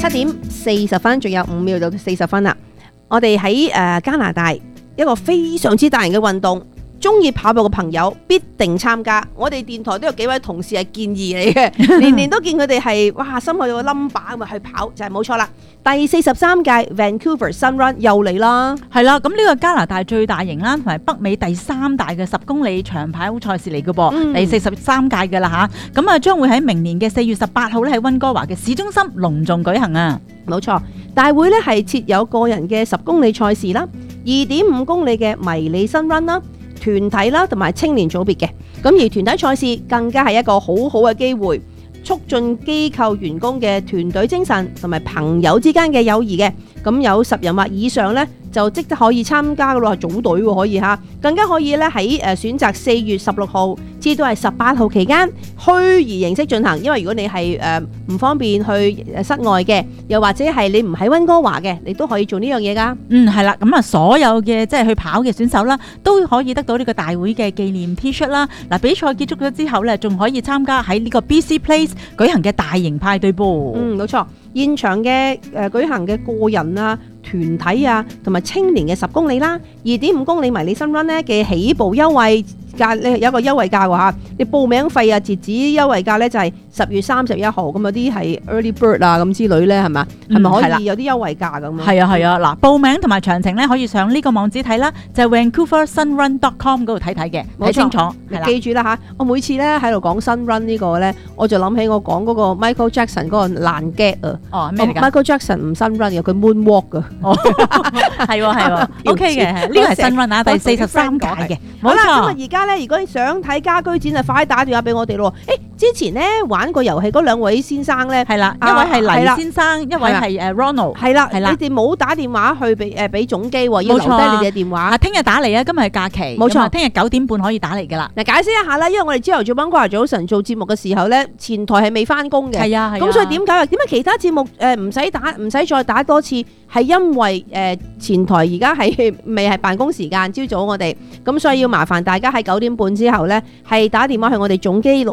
7:40，仲有5秒到40分啦。我哋喺加拿大一個非常之大型嘅運動，中意跑步嘅朋友必定參加。我哋電台都有幾位同事係建議嚟嘅，年年都見佢哋係哇心口有個 number 咁去跑，就係冇錯啦。第43屆 Vancouver Sun Run 又嚟啦， 係啦，咁呢個加拿大最大型啦，同埋北美第3大嘅10公里長跑賽事嚟嘅噃，第43屆嘅啦嚇，咁將會喺明年嘅4月18號咧喺溫哥華嘅市中心隆重舉行啊！ 冇錯，大會咧係設有個人嘅10公里賽事啦，2.5公里嘅迷你 Sun Run 啦，團體啦同埋青年組別嘅，咁而團體賽事更加係一個好好嘅機會，促進機構員工嘅團隊精神同埋朋友之間嘅友誼嘅，咁有10人或以上呢，就即刻可以參加嘅咯，係組隊喎，可以嚇，更加可以咧喺選擇4月16號至到係18號期間虛擬形式進行，因為如果你係唔方便去室外嘅，又或者係你唔喺溫哥華嘅，你都可以做呢樣嘢噶。 係啦，咁所有嘅即係去跑嘅選手啦，都可以得到呢個大會嘅紀念 T-shirt 啦。嗱，比賽結束咗之後咧，仲可以參加喺呢個 BC Place 舉行嘅大型派對噃。 冇錯，現場嘅舉行嘅個人啊、團體啊，同埋青年嘅10公里啦，2.5公里迷你 Sun Run 咧嘅起步優惠價咧有一個優惠價喎嚇，你報名費啊截止優惠價咧就係10月31號，咁有啲係 early bird 啊咁之類咧係嘛？係咪可以有啲優惠價咁啊？ 係啊，嗱，報名同埋詳情咧可以上呢個網址睇啦，就係 VancouverSunRun.com 嗰度睇嘅，睇清楚。 記住啦嚇，我每次咧喺度講 Sun Run 呢個咧，我就諗起我講嗰個 Michael Jackson 嗰個爛 get 啊。 哦，咩嚟㗎 ？Michael Jackson 唔 Sun Run 嘅，佢 moonwalk 㗎。 哦，係，OK 嘅，呢個係 Sun Run 啊，第43屆嘅。 好啦，咁啊而家咧，如果你想睇家居展啊，快啲打電話俾我哋咯。之前咧玩過遊戲嗰兩位先生咧， 係啦，一位係黎先生，一位係Ronald， 係啦，你哋冇打電話去俾總機喎，要留低你哋嘅電話。 聽日打嚟啊，今日係假期， 冇錯， 聽日9點半可以打嚟噶啦。 嗱，解釋一下啦，因為我哋朝頭早溫哥華早晨做節目嘅時候咧，前台係未翻工嘅， 係啊， 咁所以點解其他節目唔使再打多次？係因為前台而家係未係辦公時間，朝早我哋咁，所以要麻煩大家喺9點半之後呢，係打電話去我哋總機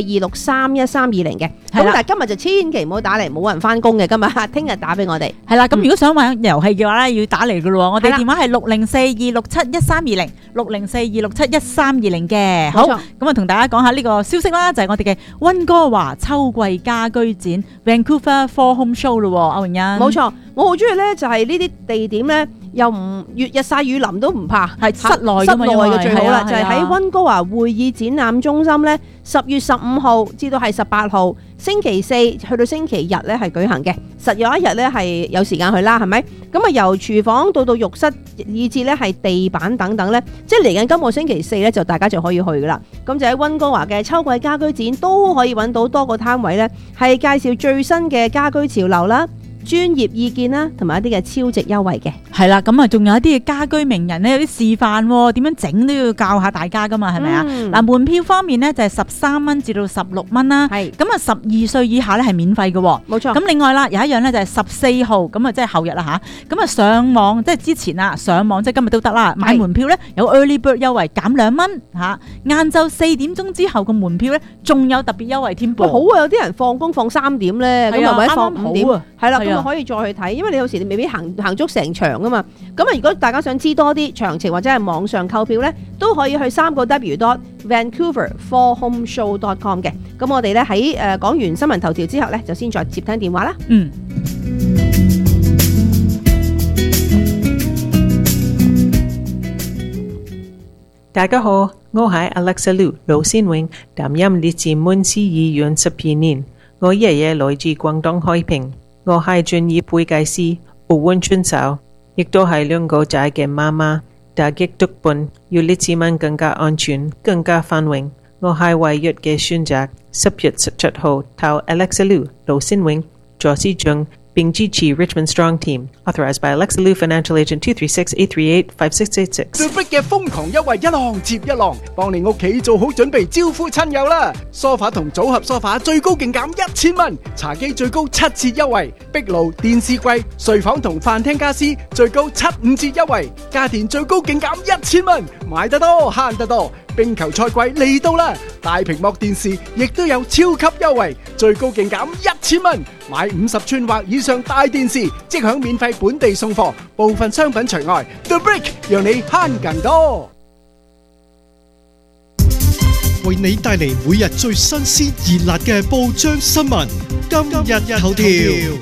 60426311320嘅。咁但係今日就千祈唔好打嚟，冇人翻工嘅今日，聽日打俾我哋。係啦，咁如果想玩遊戲嘅話咧，要打嚟噶咯。我哋電話係60426711320，60426711320嘅。好，咁啊同大家講下呢個消息啦，就係我哋嘅溫哥華秋季家居展 Vancouver For Home Show 咯，歐詠欣。 冇錯。我好中意咧，就係呢啲地點咧，又唔日曬雨淋都唔怕， 係室內嘅最好啦。就係喺溫哥華會議展覽中心咧，10月15號至到係18號，星期四去到星期日咧係舉行嘅。實有一日咧係有時間去啦，係咪？咁啊由廚房到浴室，以至咧係地板等等咧，即係嚟緊今個星期四咧就大家就可以去噶啦。咁就喺溫哥華嘅秋季家居展都可以揾到多個攤位咧，係介紹最新嘅家居潮流啦。專業意見啦，同埋一啲嘅超值優惠嘅， 係啦，咁啊，仲有一啲嘅家居名人咧，有啲示範點樣整都要教下大家噶嘛，係咪啊？嗱，門票方面呢，就係13蚊至到16蚊啦，係咁啊，12歲以下咧係免費嘅，冇錯。咁另外啦，有一樣咧就係14號，咁啊即係後日啦吓，咁啊上網即係之前啊上網即係今日都得啦，買門票咧有 early bird 優惠減2蚊吓，晏晝4點鐘之後個門票咧仲有特別優惠添噃。好啊，有啲人放工放3點咧，咁或者放5點，係啦。咁可以再去睇，因為你有時你未必行足成場啊嘛。咁啊，如果大家想知多啲詳情或者係網上購票咧，都可以去3w.vancouverforhomeshow.com 嘅。咁我哋咧喺講完新聞頭條之後咧，就先再接聽電話啦。 大家好，我係 Alexa Liu 盧先榮，擔任列治文市議員12年。我爺爺來自廣東海平。我係專業會計師，奧運選手，亦都係2個仔嘅媽媽。打擊毒品，要列治文更加安全、更加繁榮。我係唯一嘅選擇。10月17號投 Alexa Liu 盧先榮助市長，並支持 Richmond Strong Team. Authorized by Alexa Liu Financial Agent 236-838-5686。 最逼嘅瘋狂優惠一浪接一浪，幫你屋企做好準備招呼親友啦！梳化同組合梳化最高勁減1000蚊，茶几最高7折優惠，壁爐、電視櫃、睡房同飯廳家私最高75折優惠，家電最高勁減1000蚊，買得多慳得多， 冰球賽季嚟到啦！大屏幕電視亦都有超級優惠，最高勁減1000蚊，買50寸或以上大電視即享免費本地送貨，部分商品除外。The Brick 讓你慳更多， 為你帶嚟每日最新鮮熱辣嘅報章新聞。今日頭條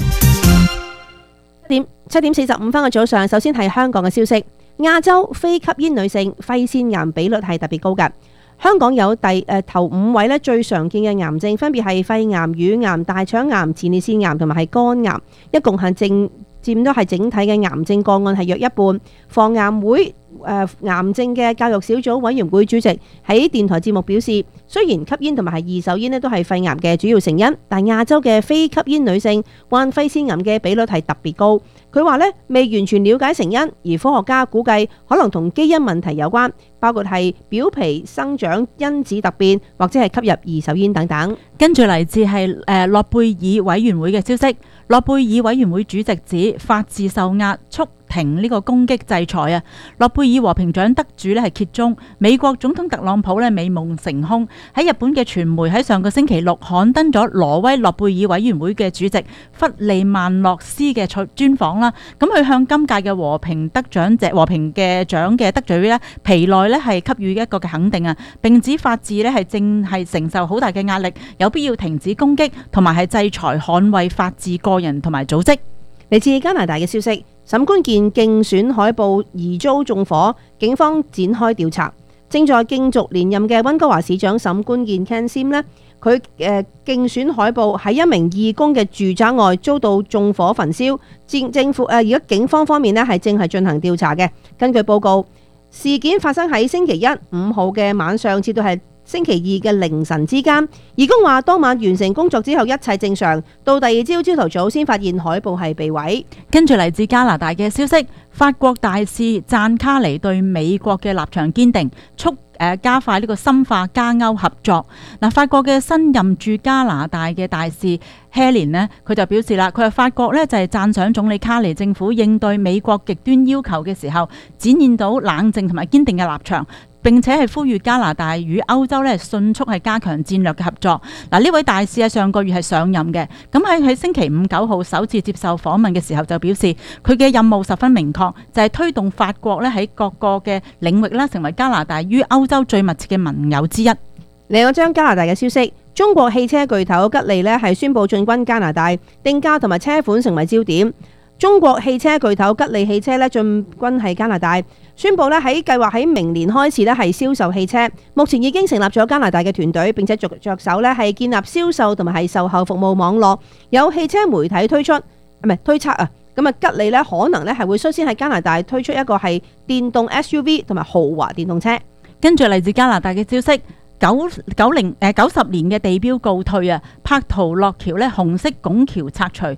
7點45分嘅早上，首先係香港嘅消息。亞洲非吸煙女性肺腺癌比率係特別高㗎。香港有頭5位咧最常見嘅癌症，分別係肺癌、乳癌、大腸癌、前列腺癌同埋係肝癌，一共係佔都係整體嘅癌症個案係約一半。防癌會癌症嘅教育小組委員會主席喺電台節目表示，雖然吸煙同埋係二手煙咧都係肺癌嘅主要成因，但亞洲嘅非吸煙女性患肺腺癌嘅比率係特別高。佢話咧未完全了解成因，而科學家估計可能同基因問題有關，包括係表皮生長因子突變或者係吸入二手煙等等。 跟住嚟自係諾貝爾委員會嘅消息，諾貝爾委員會主席指法治受壓，促停呢個攻擊制裁啊！諾貝爾和平獎得主咧係揭盅，美國總統特朗普咧美夢成空。喺日本嘅傳媒喺上個星期六刊登咗挪威諾貝爾委員會嘅主席弗利曼諾斯嘅專訪啦。咁佢向今屆嘅和平獎嘅得主咧皮內咧係給予一個嘅肯定啊！並指法治咧係正係承受好大嘅壓力，有必要停止攻擊同埋係制裁捍衛法治個人同埋組織。 嚟自加拿大嘅消息，沈冠健競選海報疑遭縱火，警方展開調查。正在競逐連任嘅溫哥華市長沈冠健 Ken Sim 呢，佢競選海報喺一名義工嘅住宅外遭到縱火焚燒。政府而家警方方面呢係正係進行調查嘅。根據報告，事件發生喺星期1 5號嘅晚上，至到係星期2嘅凌晨之間。義工話當晚完成工作之後一切正常，到第二朝朝頭早先發現海報係被毀。 跟住嚟自加拿大嘅消息，法國大使讚卡尼對美國嘅立場堅定，促加快呢個深化加歐合作。嗱，法國嘅新任駐加拿大嘅大使 Helen 呢，佢就表示啦，佢話法國呢就係讚賞總理卡尼政府應對美國極端要求嘅時候，展現到冷靜同埋堅定嘅立場。並且係呼籲加拿大與歐洲咧迅速係加強戰略嘅合作。嗱，呢位大使喺上個月係上任嘅，咁喺星期5 9號首次接受訪問嘅時候就表示，佢嘅任務十分明確，就係推動法國咧喺各個嘅領域啦，成為加拿大與歐洲最密切嘅盟友之一。 另一張加拿大嘅消息，中國汽車巨頭吉利咧係宣布進軍加拿大，定價同埋車款成為焦點。中國汽車巨頭吉利汽車咧進軍係加拿大，宣布咧喺計劃喺明年開始咧係銷售汽車。目前已經成立咗加拿大嘅團隊，並且着手咧係建立銷售同埋係售後服務網絡。有汽車媒體推測吉利咧可能咧係會率先喺加拿大推出一個係電動 SUV 同埋豪華電動車。 跟住嚟自加拿大嘅消息。90年嘅地標告退啊！柏圖洛橋咧紅色拱橋拆除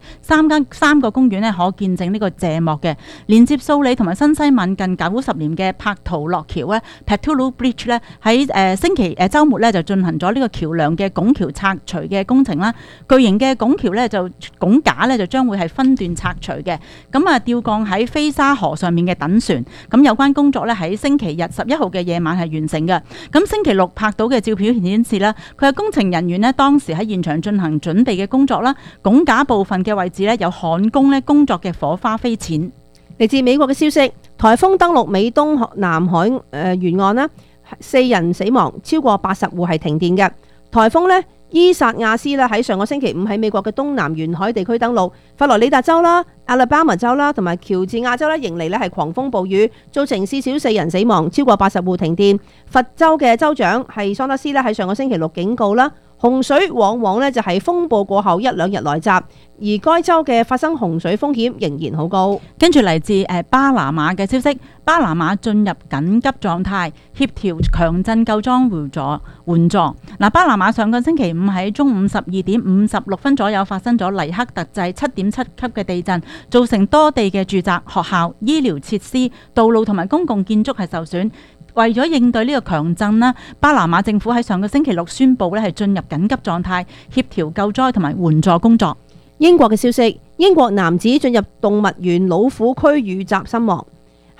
，3個公園咧可見證呢個謝幕嘅，連接素里同埋新西敏近90年嘅柏圖洛橋咧 Patulu Bridge 咧喺週末咧就進行咗呢個橋樑嘅拱橋拆除嘅工程啦。巨型嘅拱橋咧拱架咧就將會係分段拆除嘅，咁啊吊降喺飛沙河上面嘅躉船。咁有關工作咧喺星期日11號嘅夜晚係完成嘅。咁星期六拍到嘅照片顯示啦，佢嘅工程人員咧當時喺現場進行準備嘅工作啦，拱架部分嘅位置咧有焊工咧工作嘅火花飛濺。 嚟自美國嘅消息，颱風登陸美東南海沿岸啦，4人死亡，超過80戶係停電嘅。颱風咧伊薩亞斯啦喺上個星期5喺美國嘅東南沿海地區登陸，佛羅里達州啦、阿拉巴馬州啦同埋喬治亞州咧迎嚟咧係狂風暴雨，造成至少4人死亡，超過80戶停電。佛州嘅州長係桑德斯咧喺上個星期6警告啦，洪水往往咧就係風暴過後1-2日來襲，而該州嘅發生洪水風險仍然好高。 跟住嚟自巴拿馬嘅消息，巴拿馬進入緊急狀態，協調強震救災援助。嗱，巴拿馬上個星期5喺中午12點56分左右發生咗黎克特制7.7級嘅地震，造成多地嘅住宅、學校、醫療設施、道路同埋公共建築係受損。為咗應對呢個強震啦，巴拿馬政府喺上個星期6宣布咧係進入緊急狀態，協調救災同埋援助工作。 英國嘅消息，英國男子進入動物園老虎區遇襲身亡。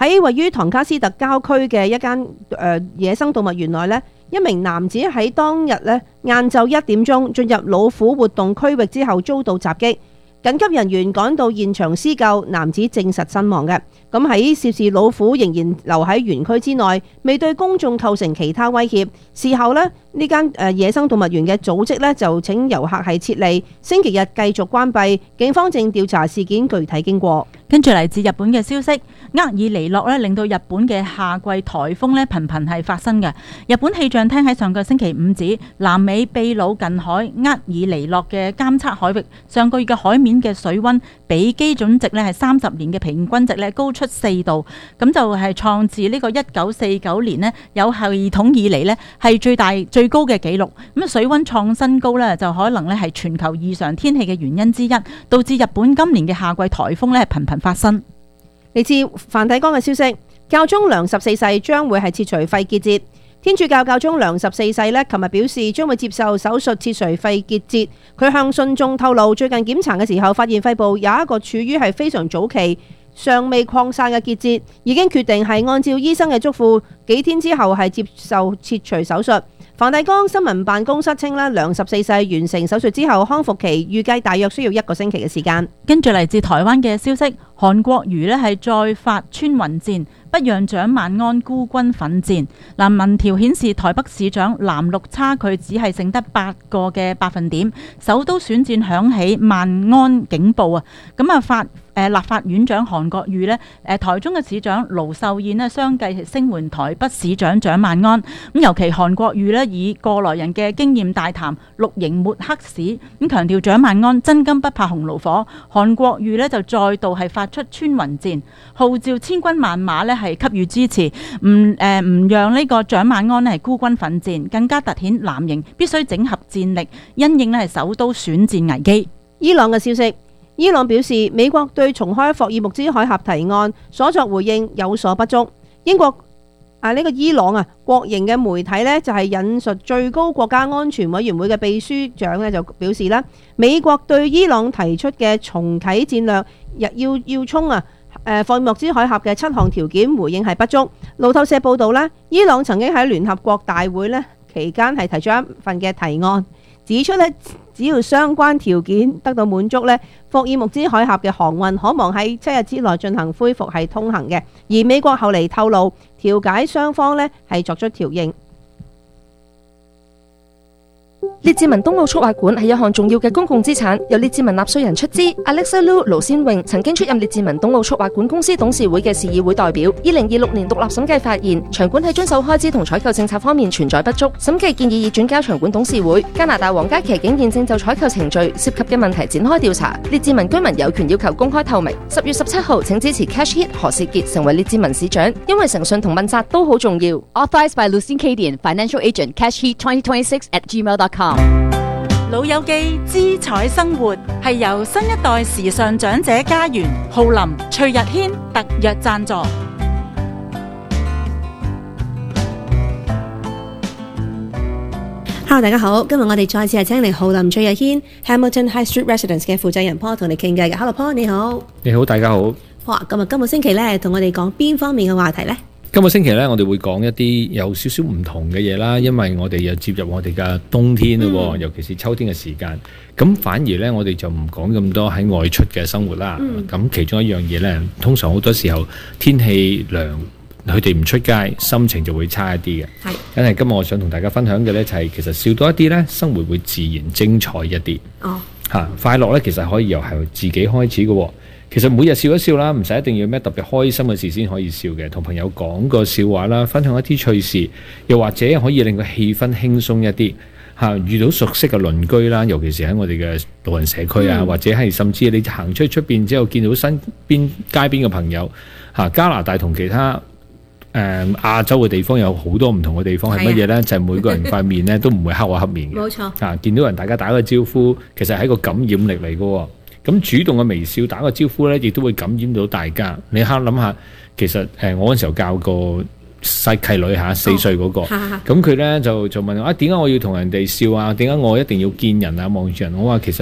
喺位於唐卡斯特郊區嘅一間野生動物園內呢，一名男子喺當日呢晏晝1點鐘進入老虎活動區域之後遭到襲擊，緊急人員趕到現場施救，男子證實身亡嘅。咁喺涉事老虎仍然留喺園區之內，未對公眾構成其他威脅。事後呢間野生動物園嘅組織呢就請遊客係撤離，星期日繼續關閉。警方正調查事件具體經過。 跟住嚟自日本嘅消息，厄爾尼諾咧令到日本嘅夏季颱風咧頻頻係發生嘅。日本氣象廳喺上個星期五指，南美秘魯近海厄爾尼諾嘅監測海域上個月嘅海面嘅水溫比基準值咧係30年嘅平均值咧高出4度，咁就係創自呢個1949年咧有系統以嚟咧係最高嘅紀錄。咁水溫創新高咧就可能咧係全球異常天氣嘅原因之一，導致日本今年嘅夏季颱風咧頻頻發生。 嚟自梵蒂岡嘅消息，教宗良14世將會係切除肺結節。天主教教宗良14世呢，琴日表示將會接受手術切除肺結節。佢向信眾透露，最近檢查嘅時候發現肺部有一個處於係非常早期、尚未擴散嘅結節，已經決定係按照醫生嘅囑咐，幾天之後係接受切除手術。梵蒂岡新聞辦公室稱良14世完成手術之後康復期預計大約需要1個星期嘅時間。 跟住嚟自台灣嘅消息，韓國瑜呢係再發穿雲箭，不讓蔣萬安孤軍奮戰。嗱，民調顯示台北市長藍綠差距只係剩得8個嘅百分點，首都選戰響起萬安警報啊！咁啊立法院長韓國瑜呢，台中嘅市長盧秀燕呢相繼聲援台北市長蔣萬安。咁尤其韓國瑜呢以過來人嘅經驗大談綠營抹黑史，咁強調蔣萬安真金不怕紅爐火。韓國瑜呢就再度係發出穿雲箭，號召千軍萬馬呢係給予支持，唔讓呢個蔣萬安呢係孤軍奮戰，更加凸顯藍營必須整合戰力，因應呢係首都選戰危機。 伊朗嘅消息。伊朗表示，美國對重開霍爾木茲海峽提案所作回應有所不足。英國呢個伊朗國營嘅媒體呢，就係引述最高國家安全委員會嘅秘書長呢，就表示啦，美國對伊朗提出嘅重啟戰略要衝霍爾木茲海峽嘅7項條件回應係不足。路透社報道啦，伊朗曾經喺聯合國大會呢期間係提出一份嘅提案，指出呢，只要相關條件得到滿足呢，霍爾木茲海峽嘅航運可望喺7日之內進行恢復係通行嘅。而美國後嚟透露，調解雙方呢係作出調應。 列治文冬奧速滑館係一項重要嘅公共資產，由列治文納稅人出資。Alexa Liu 盧先穎曾經出任列治文冬奧速滑館公司董事會嘅市議會代表。2026年獨立審計發現，場館喺遵守開支同採購政策方面存在不足。審計建議已轉交場館董事會。加拿大皇家騎警現正就採購程序涉及嘅問題展開調查。列治文居民有權要求公開透明。10月17號，請支持 Cash Hit 何士傑成為列治文市長，因為誠信同問責都好重要。 Authorized by Lucien Cadian, Financial Agent, Cash Heat 2026@gmail.com。 老友記姿彩生活係由新一代時尚長者家園浩林崔日軒特約贊助。 Hello， 大家好，今日我哋再次係請嚟浩林崔日軒 Hamilton High Street Residence 嘅負責人 Paul 同你傾偈嘅。Hello Paul，你好。 你好，大家好。 哇，今個星期咧，同我哋講邊方面嘅話題呢？ 今個星期咧，我哋會講一啲有少少唔同嘅嘢啦，因為我哋又接入我哋嘅冬天咯，尤其是秋天嘅時間。咁反而咧，我哋就唔講咁多喺外出嘅生活啦。咁其中一樣嘢咧，通常好多時候天氣涼，佢哋唔出街，心情就會差一啲嘅。係，因為今日我想同大家分享嘅咧，就係其實笑多一啲咧，生活會自然精彩一啲。哦，快樂咧，其實可以由自己開始嘅。其實每日笑一笑啦，唔使一定要咩特別開心嘅事先可以笑嘅，同朋友講個笑話啦，分享一啲趣事，又或者可以令個氣氛輕鬆一啲。遇到熟悉嘅鄰居啦，尤其是喺我哋嘅老人社區啊，或者係甚至你行出邊之後見到身邊街邊嘅朋友。加拿大同其他亞洲嘅地方有好多唔同嘅地方係乜嘢呢？就係每個人塊面咧都唔會黑口黑面嘅。冇錯。見到人大家打個招呼，其實係一個感染力嚟嘅。咁主動嘅微笑打個招呼咧，亦都會感染到大家。你諗下，其實我嗰時候教個細契女4歲嗰個，咁佢咧就問我點解我要同人哋笑啊？點解我一定要見人啊？望住人？我話其實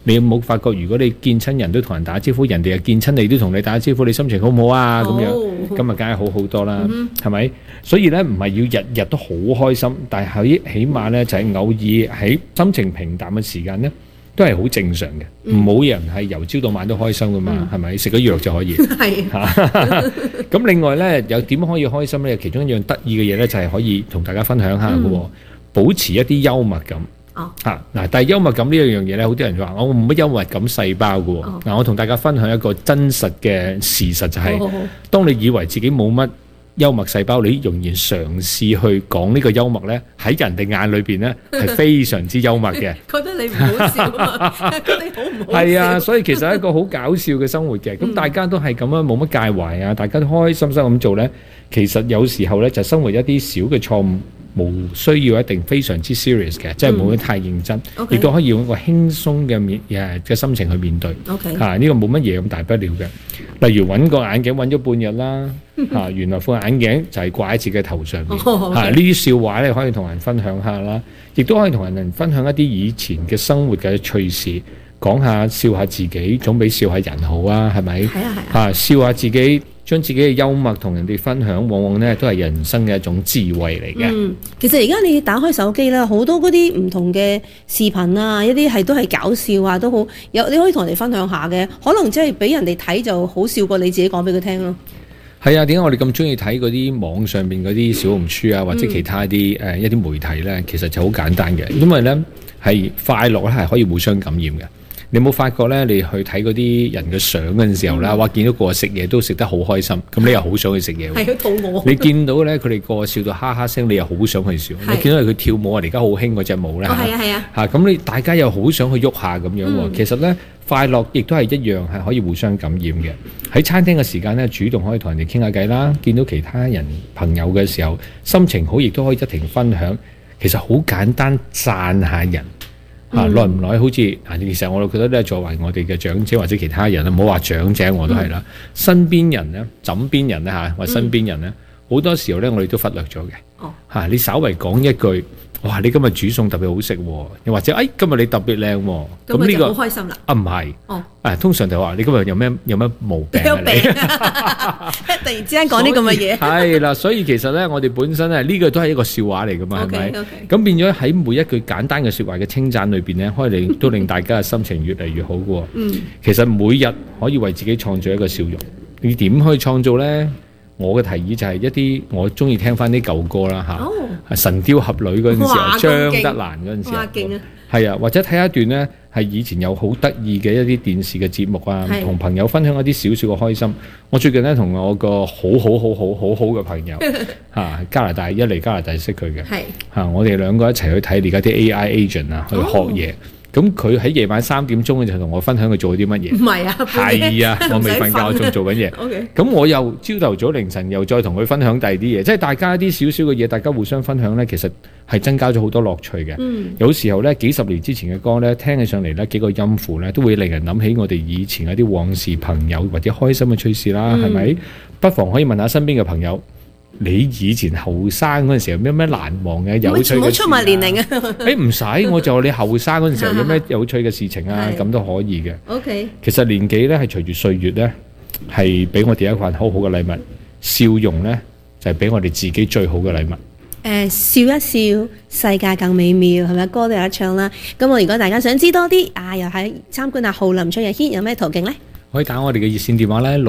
你有冇發覺，如果你見親人都同人打招呼，人哋又見親你都同你打招呼，你心情好唔好啊？咁樣今日梗係好好多啦，係咪？所以咧唔係要日日都好開心，但係起碼咧就係偶爾喺心情平淡嘅時間咧，都係好正常嘅。冇人係由朝到晚都開心噶嘛，係咪？食咗藥就可以。係。咁另外咧，有點可以開心咧？其中一樣得意嘅嘢咧，就係可以同大家分享下嘅，保持一啲幽默感。但係幽默感呢一樣嘢咧，好多人就話我冇乜幽默感細胞嘅。我同大家分享一個真實嘅事實，就係當你以為自己冇乜幽默細胞，你仍然嘗試去講呢個幽默咧，喺人哋眼裏邊咧係非常之幽默嘅。 覺得你唔好笑啊，覺得你好唔好笑？ 係啊，所以其實係一個好搞笑嘅生活嘅。咁大家都係咁樣，冇乜介懷啊，大家都開開心心咁做咧。其實有時候咧，就生活一啲小嘅錯誤，冇需要一定非常之 serious 嘅，即係冇得太認真，亦都可以用一個輕鬆嘅心情去面對。呢個冇乜嘢咁大不了嘅。例如揾個眼鏡揾咗半日啦，原來副眼鏡就係掛喺自己頭上面。呢啲笑話咧可以同人分享下啦，亦都可以同人分享一啲以前嘅生活嘅趣事，講下笑下自己，總比笑下人好啊，係咪？笑下自己。將自己嘅幽默同人哋分享，往往咧都係人生嘅一種智慧嚟嘅。 其實而家你打開手機啦，好多嗰啲唔同嘅視頻啊，一啲都係搞笑啊，都好有你可以同人哋分享下嘅。可能即係俾人哋睇就好笑過你自己講俾佢聽咯。係啊，點解我哋咁中意睇嗰啲網上邊嗰啲小紅書啊，或者其他啲一啲媒體咧？其實就好簡單嘅，因為咧係快樂咧係可以互相感染嘅。你冇發覺咧？你去睇嗰啲人嘅相嗰陣時候啦，哇！見到個食嘢都食得好開心，咁你又好想去食嘢。係佢肚餓。你見到咧佢哋個笑到哈哈聲，你又好想去笑。你見到佢跳舞啊，而家好興嗰隻舞咧。係啊。嚇咁你大家又好想去喐下咁樣喎。其實咧快樂亦都係一樣係可以互相感染嘅。喺餐廳嘅時間咧，主動可以同人哋傾下偈啦。見到其他人朋友嘅時候，心情好亦都可以一同分享。其實好簡單，讚下人。耐唔耐好似其實我覺得咧，作為我哋嘅長者或者其他人唔好話長者我都係啦，身邊人咧、枕邊人咧或身邊人咧，好多時候咧我哋都忽略咗嘅。你稍微講一句，哇！你今日煮餸特別好食喎，又或者今日你特別靚喎，咁呢個好開心啦。唔係，通常就話你今日有咩毛病啊？你突然之間講啲咁嘅嘢， 係啦，所以其實咧，我哋本身咧呢個都係一個笑話嚟噶嘛，係咪？咁變咗喺每一句簡單嘅說話嘅稱讚裏邊咧，可以都令大家嘅心情越嚟越好嘅。其實每日可以為自己創造一個笑容，你點可以創造咧？我嘅提議就係一啲我中意聽翻啲舊歌啦神雕俠侶嗰陣時候，張德蘭嗰陣時候，係啊，或者睇一段呢係以前有好得意嘅一啲電視嘅節目啊，同朋友分享一啲少少嘅開心。我最近呢，同我個好嘅朋友加拿大，一嚟加拿大識佢嘅，我哋兩個一齊去睇而家啲 AI agent 啊，去學嘢。咁佢喺夜晚3點鐘嘅時候同我分享佢做啲乜嘢？唔係啊，係啊，我未瞓覺，我仲做緊嘢。咁我又朝頭早凌晨又再同佢分享第二啲嘢，即係大家一啲少少嘅嘢，大家互相分享呢，其實係增加咗好多樂趣嘅。有時候呢，幾十年之前嘅歌呢，聽起上嚟呢，幾個音符呢，都會令人諗起我哋以前嗰啲往事、朋友或者開心嘅趣事啦，係咪？不妨可以問下身邊嘅朋友。你以前後生嗰陣時候有咩難忘嘅有趣嘅事？唔好出埋年齡啊！唔使，我就話你後生嗰陣時候有咩有趣嘅事情啊？咁都可以嘅。OK。其實年紀咧係隨住歲月咧，係俾我哋一份好好嘅禮物。笑容咧就係俾我哋自己最好嘅禮物。 笑一笑，世界更美妙，係咪？歌都有得唱啦。咁我如果大家想知多啲又喺參觀下浩林翠日軒有咩途徑咧？ 可以打我哋嘅熱線電話咧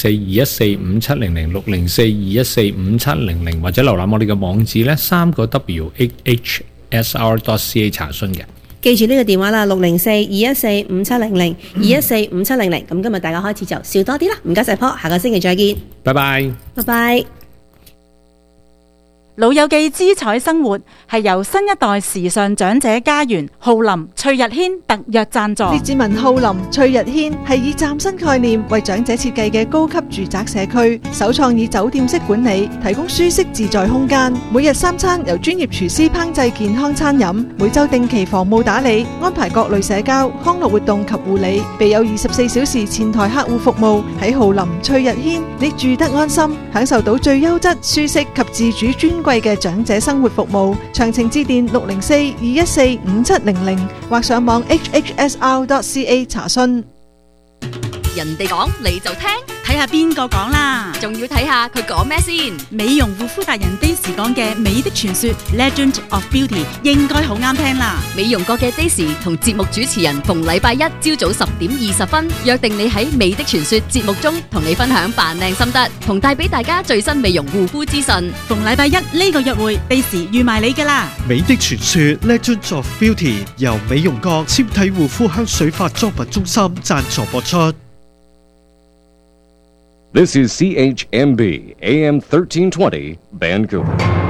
604-214-5700 604-214-5700，或者瀏覽我哋嘅網址咧3個W@hsr.ca 查詢嘅。 記住呢個電話啦，604-214-5700 214-5700。咁今日大家開始就笑多啲啦，唔該晒Paul，下個星期再見， 拜拜， 拜拜。 老友記姿彩生活係由新一代時尚長者家園浩林翠日軒特約贊助。 列治文浩林翠日軒係以嶄新概念為長者設計嘅高級住宅社區，首創以酒店式管理，提供舒適自在空間。每日3餐由專業廚師烹製健康餐飲，每週定期房務打理，安排各類社交康樂活動及護理，備有24小時前台客戶服務。喺浩林翠日軒，你住得安心，享受到最優質、舒適及自主專櫃貴嘅長者生活服務。詳情致電604-214-5700或上網 hhsr.ca 查詢。 人哋講你就聽， 睇下邊個講啦， 仲要睇下佢講咩先。 美容護膚達人 Daisy 講嘅美的傳說 Legend of Beauty 應該好啱聽啦。 美容過嘅 Daisy 同節目主持人逢禮拜一朝早10:20約定你喺美的傳說節目中同你分享扮靚心得，同帶俾大家最新美容護膚資訊。 逢禮拜一呢個約會 Daisy 預埋你㗎啦。 美的傳說 Legend of Beauty 由美容閣纖體護膚香水化妝品中心贊助播出。 This is CHMB AM 1320 Vancouver。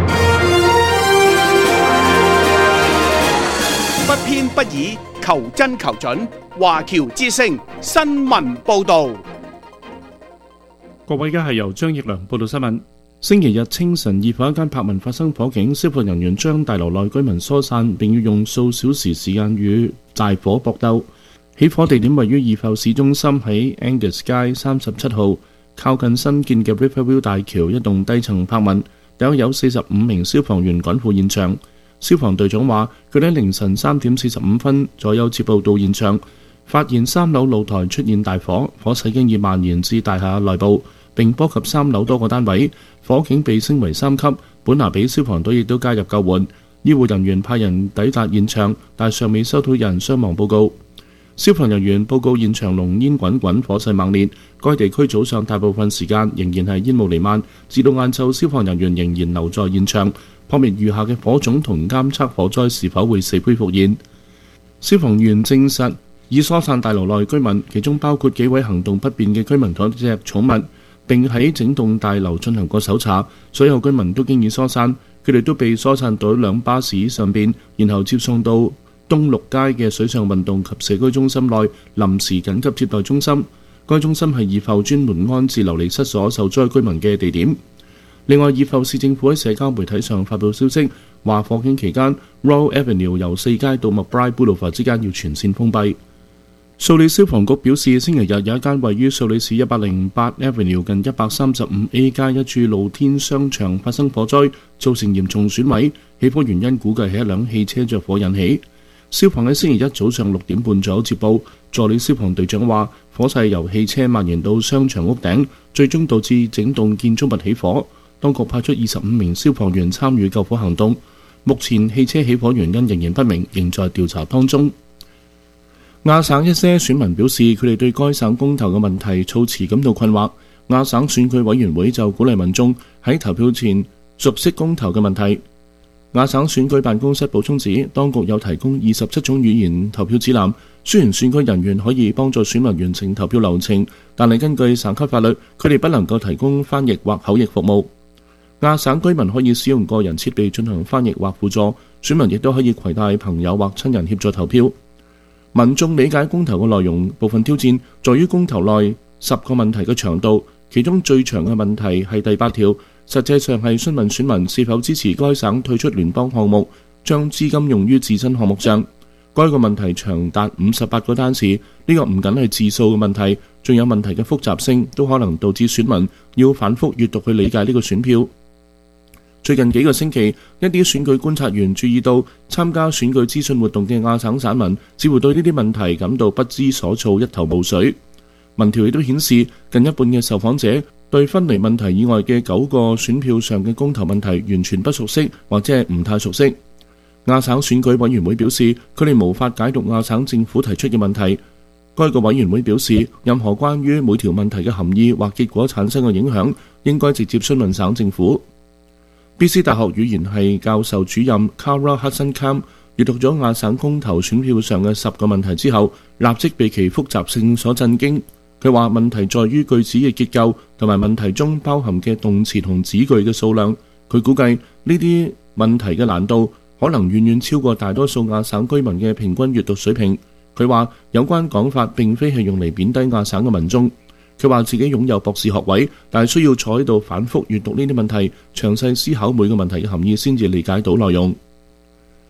不偏不倚，求真求準。華僑之聲新聞報導。 各位，而家係由張奕良報道新聞。星期日清晨，二房一間柏文發生火警，消防人員將大樓內居民疏散，並要用數小時時間與大火搏鬥。起火地點位於二埠市中心喺 Angus 街37號。靠近新建嘅 Riverview 大橋一棟低層柏文，大約有45名消防員趕赴現場。消防隊長話，佢哋喺凌晨3點45分左右接報到現場，發現3樓露台出現大火，火勢經已蔓延至大廈內部，並波及3樓多個單位，火警被升為3級。本拿比消防隊亦都加入救援，醫護人員派人抵達現場，但尚未收到有人傷亡報告。消防人員報告現場濃煙滾滾，火勢猛烈。該地區早上大部分時間仍然係煙霧彌漫，至到晏晝，消防人員仍然留在現場，撲滅餘下嘅火種同監測火災是否會死灰復燃。消防員證實已疏散大樓內居民，其中包括幾位行動不便嘅居民同一隻寵物，並喺整棟大樓進行過搜查。所有居民都經已疏散，佢哋都被疏散到兩巴士上邊，然後接送到東綠街嘅水上運動及社區中心內臨時緊急接待中心。該中心係二埠專門安置流離失所受災居民嘅地點。另外，二埠市政府喺社交媒體上發布消息，話火警期間 Royal Avenue 由4街到 McBride Boulevard 之間要全線封閉。素里消防局表示，星期日有一間位於素里市108 Avenue 近 135A 街一處露天商場發生火災，造成嚴重損毀。起火原因估計係一輛汽車着火引起。消防喺星期一早上6點半左右接報，助理消防隊長話，火勢由汽車蔓延到商場屋頂，最終導致整棟建築物起火。當局派出25名消防員參與救火行動。目前汽車起火原因仍然不明，仍在調查當中。亞省一些選民表示，佢哋對該省公投嘅問題措辭感到困惑。亞省選舉委員會就鼓勵民眾喺投票前熟悉公投嘅問題。亞省選舉辦公室補充指，當局有提供27種語言投票指南，雖然選舉人員可以幫助選民完成投票流程，但係根據省級法律，佢哋不能夠提供翻譯或口譯服務。亞省居民可以使用個人設備進行翻譯或輔助，選民亦都可以攜帶朋友或親人協助投票。民眾理解公投嘅內容，部分挑戰在於公投內10個問題嘅長度，其中最長嘅問題係第8條。實際上係詢問選民是否支持該省退出聯邦項目，將資金用於自身項目上。該個問題長達58個單詞，呢個唔僅係字數嘅問題，仲有問題嘅複雜性，都可能導致選民要反覆閱讀去理解呢個選票。最近幾個星期，一啲選舉觀察員注意到，參加選舉資訊活動嘅亞省省民似乎對呢啲問題感到不知所措，一頭霧水。民調亦都顯示，近一半嘅受訪者對分離問題以外嘅9個選票上嘅公投問題完全不熟悉，或者係唔太熟悉。亞省選舉委員會表示，佢哋無法解讀亞省政府提出嘅問題。該個委員會表示，任何關於每條問題嘅含義或結果產生嘅影響，應該直接詢問省政府。BC 大學語言系教授主任 Kara Hudson-Cam 閱讀咗亞省公投選票上嘅10個問題之後，立即被其複雜性所震驚。佢話問題在於句子嘅結構同埋問題中包含嘅動詞同子句嘅數量。佢估計呢啲問題嘅難度可能遠遠超過大多數亞省居民嘅平均閱讀水平。佢話有關講法並非係用嚟貶低亞省嘅民眾。佢話自己擁有博士學位，但係需要坐喺度反覆閱讀呢啲問題，詳細思考每個問題嘅含義先至理解到內容。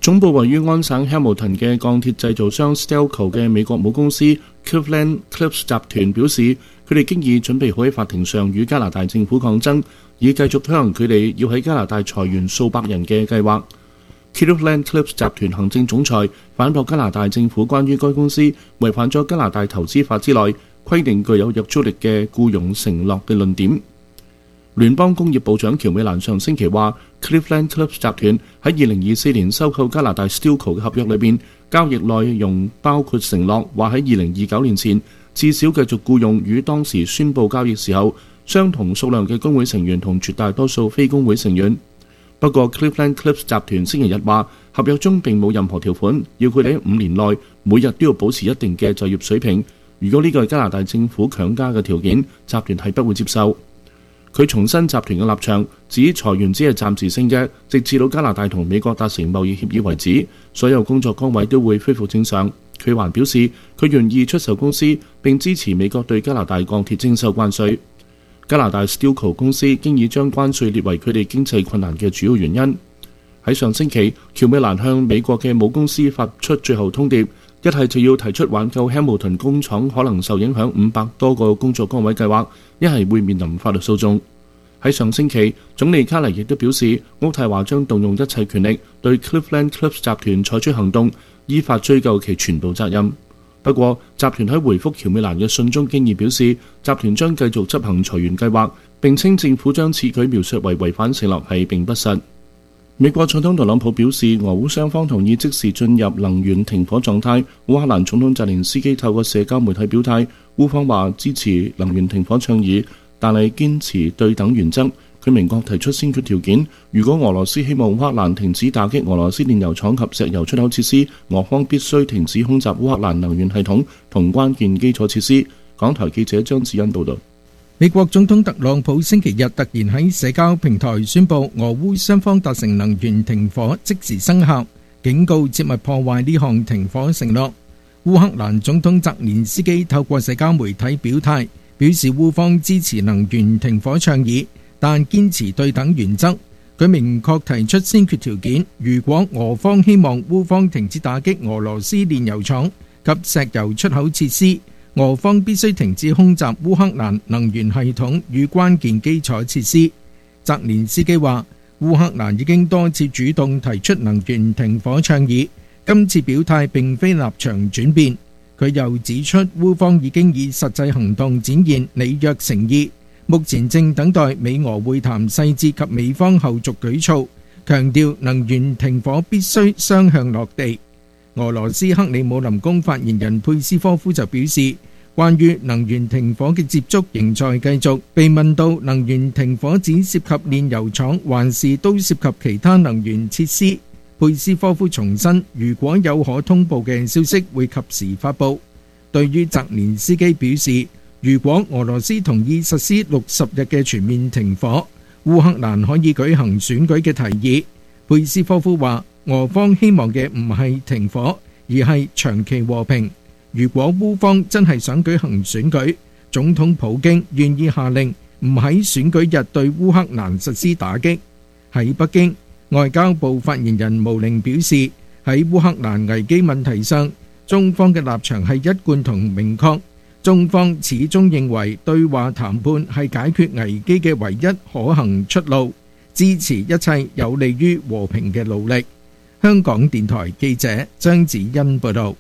總部位於安省 Hamilton 嘅鋼鐵製造商 Stelco 嘅美國母公司 Cleveland-Cliffs 集團表示，佢哋經已準備好喺法庭上與加拿大政府抗爭，以繼續推行佢哋要喺加拿大裁員數百人嘅計劃。Cleveland-Cliffs 集團行政總裁反駁加拿大政府關於該公司違反咗加拿大投資法之內規定具有約束力嘅僱傭承諾嘅論點。聯邦工業部長喬美蘭上星期話 ，Cleveland-Cliffs 集團喺2024年收購加拿大 Stelco 嘅合約裏邊，交易內容包括承諾話喺2029年前至少繼續僱用與當時宣佈交易時候相同數量嘅工會成員同絕大多數非工會成員。不過 Cleveland-Cliffs 集團星期日話，合約中並冇任何條款要佢哋喺5年內每日都要保持一定嘅就業水平。如果呢個係加拿大政府強加嘅條件，集團係不會接受。佢重申集團嘅立場，指裁員只係暫時性嘅，直至到加拿大同美國達成貿易協議為止，所有工作崗位都會恢復正常。佢還表示，佢願意出售公司並支持美國對加拿大鋼鐵徵收關稅。加拿大 Stelco 公司經已將關稅列為佢哋經濟困難嘅主要原因。喺上星期，喬美蘭向美國嘅母公司發出最後通牒，一係就要提出挽救 Hamilton 工廠可能受影響500多個工作崗位計劃，一係會面臨法律訴訟。喺上星期，總理卡尼亦都表示，渥太華將動用一切權力對 Cleveland-Cliffs 集團採取行動，依法追究其全部責任。不過，集團喺回覆喬美蘭嘅信中經已表示，集團將繼續執行裁員計劃，並稱政府將此舉描述為違反承諾係並不實。美國總統特朗普表示，俄烏雙方同意即時進入能源停火狀態。烏克蘭總統澤連斯基透過社交媒體表態，烏方話支持能源停火倡議，但係堅持對等原則。佢明確提出先決條件，如果俄羅斯希望烏克蘭停止打擊俄羅斯煉油廠及石油出口設施，俄方必須停止空襲烏克蘭能源系統同關鍵基礎設施。港台記者張子欣報道。 美國總統特朗普星期日突然喺社交平台宣布，俄烏雙方達成能源停火即時生效，警告切勿破壞呢項停火承諾。烏克蘭總統澤連斯基透過社交媒體表態，表示烏方支持能源停火倡議，但堅持對等原則。佢明確提出先決條件，如果俄方希望烏方停止打擊俄羅斯煉油廠及石油出口設施，俄方必須停止空襲烏克蘭能源系統與關鍵基礎設施。澤連斯基話，烏克蘭已經多次主動提出能源停火倡議，今次表態並非立場轉變。佢又指出，烏方已經以實際行動展現履約誠意，目前正等待美俄會談細節及美方後續舉措，強調能源停火必須雙向落地。俄羅斯克里姆林宮發言人佩斯科夫就表示，關於能源停火嘅接觸仍在繼續。被問到能源停火只涉及煉油廠還是都涉及其他能源設施，佩斯科夫重申，如果有可通報嘅消息會及時發布。對於澤連斯基表示，如果俄羅斯同意實施60日嘅全面停火，烏克蘭可以舉行選舉嘅提議，佩斯科夫話，俄方希望嘅唔係停火，而係長期和平。如果烏方真係想舉行選舉，總統普京願意下令唔喺選舉日對烏克蘭實施打擊。喺北京，外交部發言人毛寧表示，喺烏克蘭危機問題上，中方嘅立場係一貫同明確。中方始終認為對話談判係解決危機嘅唯一可行出路，支持一切有利於和平嘅努力。香港電台記者張子欣報道。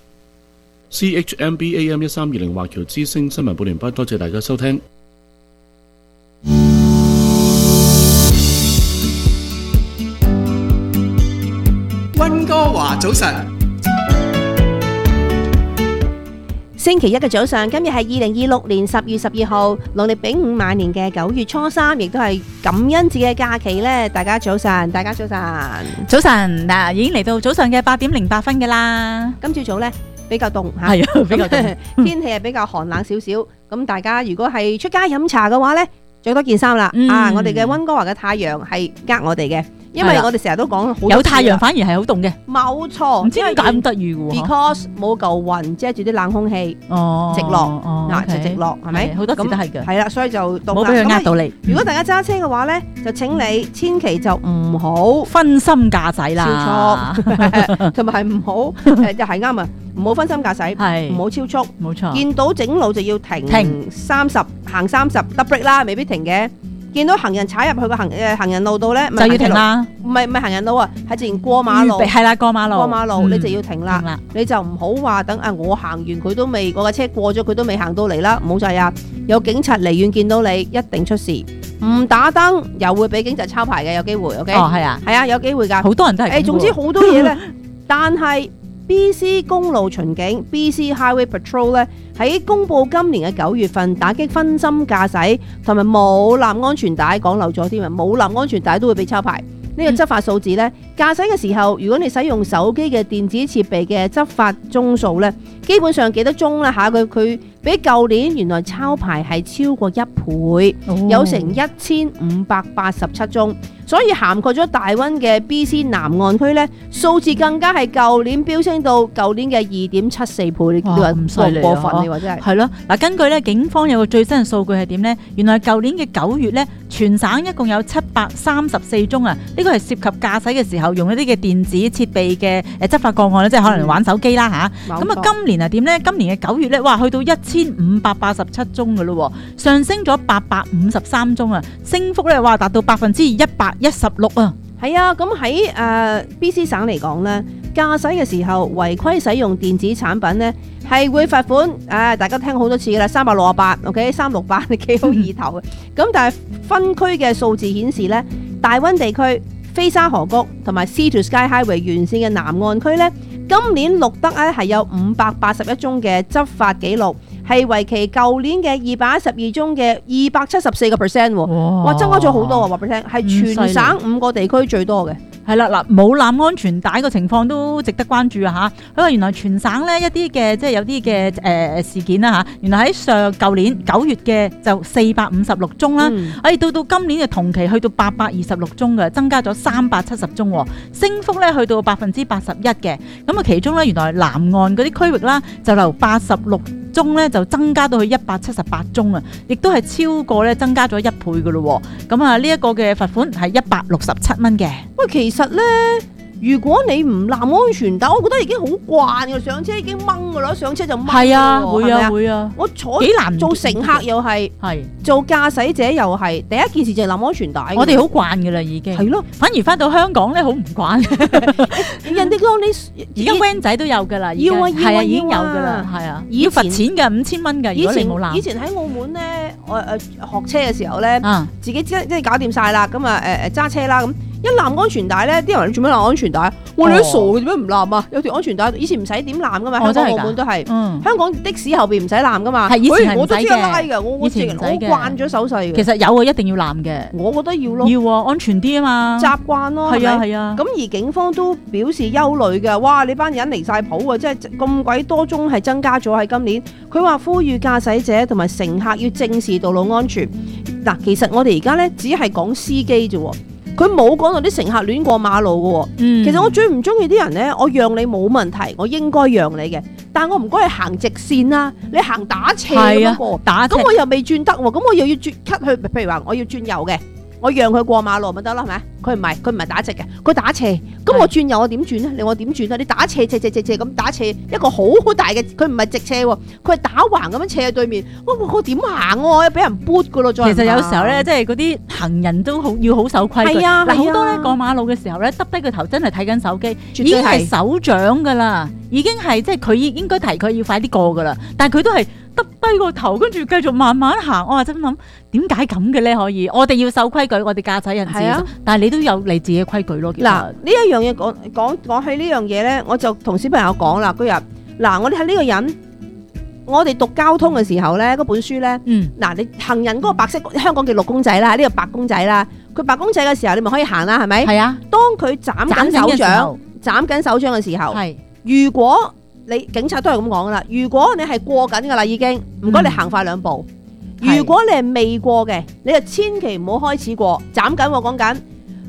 CHMB AM 1320華僑之聲新聞報完畢，多謝大家收聽。 溫哥華早晨。 星期一嘅早上，今日係2026年10月12號，農曆丙午晚年嘅9月初3，亦都係感恩節嘅假期咧。大家早晨，大家早晨， 早晨嗱，已經嚟到早上嘅8點08分嘅啦。 今朝早咧比較凍嚇， 係啊，比較凍， 天氣係比較寒冷少少。咁大家如果係出街飲茶嘅話咧，著多件衫啦。我哋嘅溫哥華嘅太陽係我哋嘅。 因為我哋成日都講好有太陽反而係好凍嘅， 冇錯， 唔知點解咁得意嘅喎。 Because 冇嚿雲遮住啲冷空氣，直落就直落，係咪？ 好多時都係嘅。 係啦，所以就凍啦。 冇俾佢呃到你。 如果大家揸車嘅話咧，就請你千祈就唔好分心駕駛啦， 超速，同埋唔好又係啱啊！唔好分心駕駛，唔好超速， 冇錯。 見到整路就要停30，行30 double brake 啦，未必停嘅。見到行人踩入去個行人路度咧， 就要停啦。 唔係行人路啊，係自然過馬路。 係啦，過馬路， 你就要停啦。你就唔好話等我行完佢都未，我架車過咗佢都未行到嚟啦。唔好滯啊！有警察離遠見到你，一定出事。唔打燈又會俾警察抄牌嘅，有機會。OK？ 哦，係啊，有機會㗎。 好多人都係。 總之好多嘢咧，但係 BC 公路巡警 BC Highway Patrol 咧，喺公佈今年嘅9月份打擊分心駕駛同埋冇攬安全帶，講漏咗添啊！冇攬安全帶都會被抄牌。呢個執法數字呢，駕駛嘅時候，如果你使用手機嘅電子設備嘅執法宗數呢，基本上幾多宗呢？佢比舊年原來抄牌係超過1倍，有成1587宗。所以涵蓋咗大溫嘅 BC 南岸區呢，數字更加係舊年飆升到舊年嘅2.74倍。你話咁犀利啊？ 過分，你話真係。 係咯，嗱，根據咧警方有個最新嘅數據係點呢？原來舊年嘅9月呢，全省一共有734宗啊！呢個係涉及駕駛嘅時候用一啲嘅電子設備嘅執法個案咧，即係可能玩手機啦嚇。咁啊，今年係點呢？今年嘅9月咧，哇，去到1587宗嘅咯，上升咗853宗啊，升幅咧哇達到116%啊！ 係啊，咁喺BC 省嚟講咧，駕駛嘅時候違規使用電子產品咧，係會罰款。大家聽好多次噶啦，368 ，OK， 368你幾好意頭嘅。咁但係分區嘅數字顯示咧，大溫地區、菲沙河谷同埋 Sea to Sky Highway 沿線嘅南岸區咧，今年錄得咧係有581宗嘅執法記錄。係為期舊年嘅212宗嘅274%喎，哇，增加咗好多啊！話俾你聽，係全省5個地區最多嘅。 係啦，嗱，冇攬安全帶個情況都值得關注啊！嚇，佢話原來全省咧一啲嘅即係有啲嘅事件啦嚇，原來喺舊年9月嘅就456宗啦，到今年嘅同期去到826宗嘅，增加咗370宗，升幅咧去到81%嘅。咁啊，其中咧原來南岸嗰啲區域啦，就由86宗咧就增加到去178宗啊，亦都係超過咧增加咗1倍噶咯。咁啊，呢一個嘅罰款係167蚊嘅。 喂，其實咧，如果你唔攬安全帶，我覺得已經好慣嘅，上車已經掹噶啦，上車就掹。係啊，會啊。 我坐幾難做乘客又係，做駕駛者又係，第一件事就係攬安全帶。 我哋好慣噶啦，已經。係咯，反而翻到香港咧，好唔慣。 人哋講你而家 van 仔都有噶啦， 要啊， 已經有噶啦，係啊，要罰錢㗎，5000蚊㗎。如果你冇攬。 以前喺澳門咧，我學車嘅時候咧，自己即係搞掂晒啦，咁啊揸車啦咁。一攬安全帶咧，啲人話你做咩攬安全帶？我哋都傻嘅，做咩唔攬啊？有條安全帶，以前唔使點攬噶嘛，香港、澳門都係。香港的士後邊唔使攬噶嘛。 係以前係唔使嘅。 我都知拉嘅，我慣咗手勢嘅。 其實有啊，一定要攬嘅。 我覺得要咯。 要啊，安全啲啊嘛。 習慣咯。 係啊係啊。 咁而警方都表示憂慮嘅，哇！你班人離晒譜啊，即係咁鬼多宗係增加咗喺今年。佢話呼籲駕駛者同埋乘客要正視道路安全。嗱，其實我哋而家咧只係講司機啫喎。佢冇講到啲乘客亂過馬路嘅喎，其實我最唔中意啲人咧，我讓你冇問題，我應該讓你嘅，但我唔該你行直線啦，你行打斜咁過，咁我又未轉得喎，咁我又要轉 cut 去，譬如話我要轉右嘅，我讓佢過馬路咪得啦，係咪？佢唔係打直嘅，佢打斜，咁我轉右我點轉咧？你我點轉啊？你打斜咁打斜一個好大嘅，佢唔係直斜喎，佢係打橫咁樣斜喺對面，我點行喎？俾人撥噶咯，再。 其實有時候咧，即係嗰啲行人都要好守規矩。係啊，嗱，好多咧過馬路嘅時候咧，耷低個頭真係睇緊手機，已經係手掌噶啦，已經係即係佢應該提佢要快啲過噶啦，但係佢都係耷低個頭，跟住繼續慢慢行。我話真諗點解咁嘅咧？可以，我哋要守規矩，我哋駕駛人士，但係你都有你自己嘅規矩咯。 嗱，呢一樣嘢講起呢樣嘢咧，我就同小朋友講啦。嗰日嗱，我哋係呢個人，我哋讀交通嘅時候咧，嗰本書咧，嗱，你行人嗰個白色，香港叫綠公仔啦，呢個白公仔啦，佢白公仔嘅時候，你咪可以行啦，係咪？係啊。當佢斬緊手掌嘅時候，如果你警察都係咁講噶啦，如果你係過緊噶啦，已經唔該你行快2步。如果你係未過嘅，你就千祈唔好開始過，斬緊我講緊。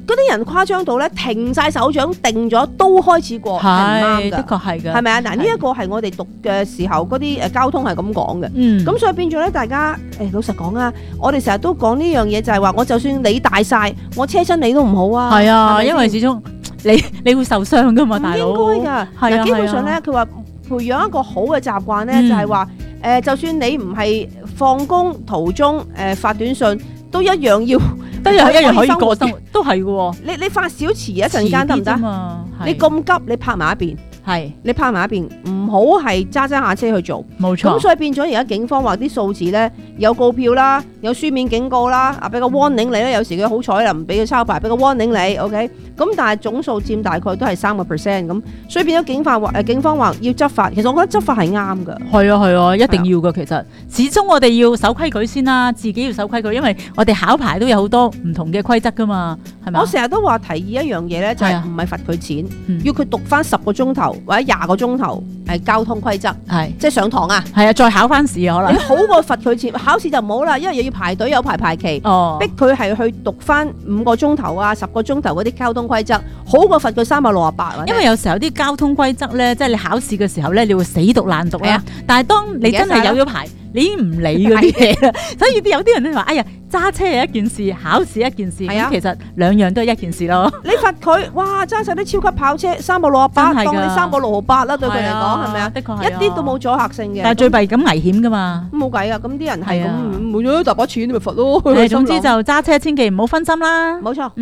嗰啲人誇張到咧停晒手掌定咗都開始過，係唔啱㗎， 的確係㗎， 係咪啊？嗱，呢一個係我哋讀嘅時候嗰啲交通係咁講嘅，咁所以變咗咧，大家老實講啊，我哋成日都講呢樣嘢就係話，我就算你大晒，我車親你都唔好啊。 係啊，因為始終你會受傷㗎嘛，大佬。 唔應該㗎。嗱，基本上咧，佢話培養一個好嘅習慣咧，就係話就算你唔係放工途中發短信，都一樣要。一樣可以過生活，都係嘅喎。你發小遲一陣間得唔得？你咁急，你拍埋一邊。係，你拍埋一邊，唔好係揸下車去做。冇錯。咁所以變咗而家警方話啲數字咧，有告票啦，有書面警告啦，俾個 warning 你咧。有時佢好彩啦，唔俾佢抄牌，俾個 warning你。OK。咁但係總數佔大概都係3%咁，所以變咗警方話要執法。其實我覺得執法係啱㗎。係啊，一定要㗎。其實始終我哋要守規矩先啦，自己要守規矩，因為我哋考牌都有好多唔同嘅規則㗎嘛，係咪？我成日都話提議一樣嘢咧，就係唔係罰佢錢，要佢讀翻10個鐘頭或者20個鐘頭交通規則，即係上堂啊，係啊，再考翻試可能。你好過罰佢錢，考試就唔好啦，因為又要排隊有排期，逼佢係去讀翻5個鐘頭啊10個鐘頭嗰啲交通規則，好過罰佢368。因為有時候啲交通規則咧，即係你考試嘅時候咧，你會死讀爛讀啦。但係當你真係有咗牌，你已經唔理嗰啲嘢啦。所以有啲人咧話：哎呀，揸車係一件事，考試一件事。咁其實兩樣都係一件事咯。你罰佢，哇！揸晒啲超級跑車368，當你368啦，對佢嚟講係咪啊？的確係，一啲都冇阻嚇性嘅。但係最弊咁危險噶嘛，冇計噶。咁啲人係咁冇咗大把錢，你咪罰咯。總之就揸車千祈唔好分心啦。冇錯，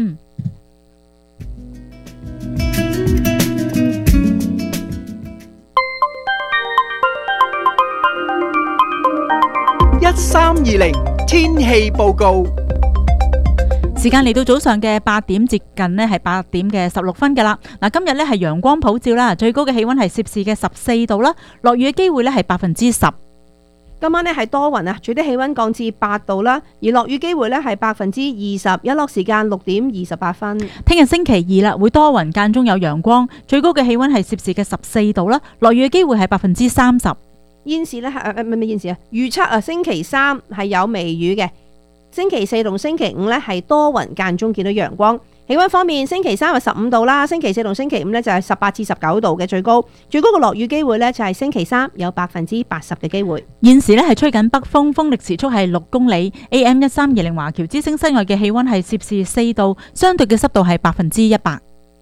1320天氣報告。 時間嚟到早上嘅8點，接近呢係8點嘅16分㗎啦。嗱，今日呢係陽光普照啦，最高嘅氣溫係攝氏嘅14度啦，落雨嘅機會呢係10%。今晚呢係多雲啊，最低氣溫降至8度啦，而落雨機會呢係20%，日落時間6點28分。聽日星期2啦，會多雲間中有陽光，最高嘅氣溫係攝氏嘅14度啦，落雨嘅機會係30%。現時呢預測星期3係有微雨嘅。星期4同星期5呢係多雲間中見到陽光。氣溫方面，星期3係15度啦，星期4同星期5呢就係18至19度嘅最高嘅落雨機會呢就係星期3有80%嘅機會。現時呢係吹緊北風，風力時速係6公里。AM 1320華僑之聲室外嘅氣溫係攝氏4度，相對嘅濕度係100%。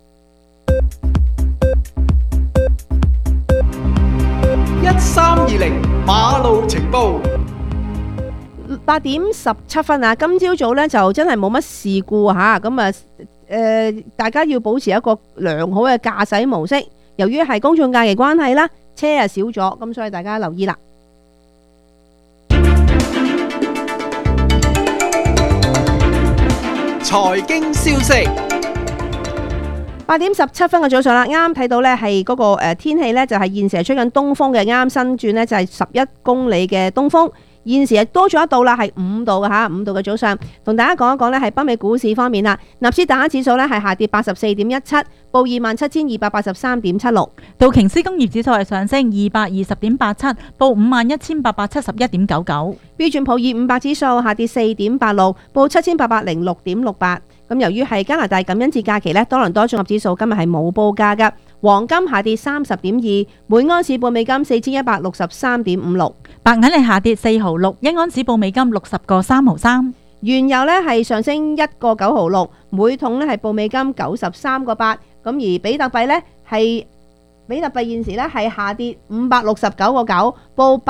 1320馬路情報。 8點17分啊！今朝早呢就真係冇乜事故嚇，咁大家要保持一個良好嘅駕駛模式。由於係公眾假期關係啦，車啊少咗，咁所以大家留意啦。 財經消息。 8點17分嘅早上啦，啱睇到呢係嗰個天氣呢，就係現時係吹緊東風嘅，啱新轉呢就係11公里嘅東風。現時係多咗1度啦，係5度嘅嚇，5度嘅早上。同大家講一講呢係北美股市方面啦，納斯達克指數呢係下跌84.17，報27,283.76。道瓊斯工業指數係上升220.87，報51,871.99。標準普爾500指數下跌4.86，報7,806.68。咁由於係加拿大感恩節假期呢，多倫多綜合指數今日係冇報價㗎。黃金下跌30.2，每安士報美金4163.56。白銀係下跌4毫6，一安士報美金60個3毫3。原油呢係上升1個9毫6，每桶呢係報美金93個8。咁而比特幣呢係現時呢係下跌569個9，報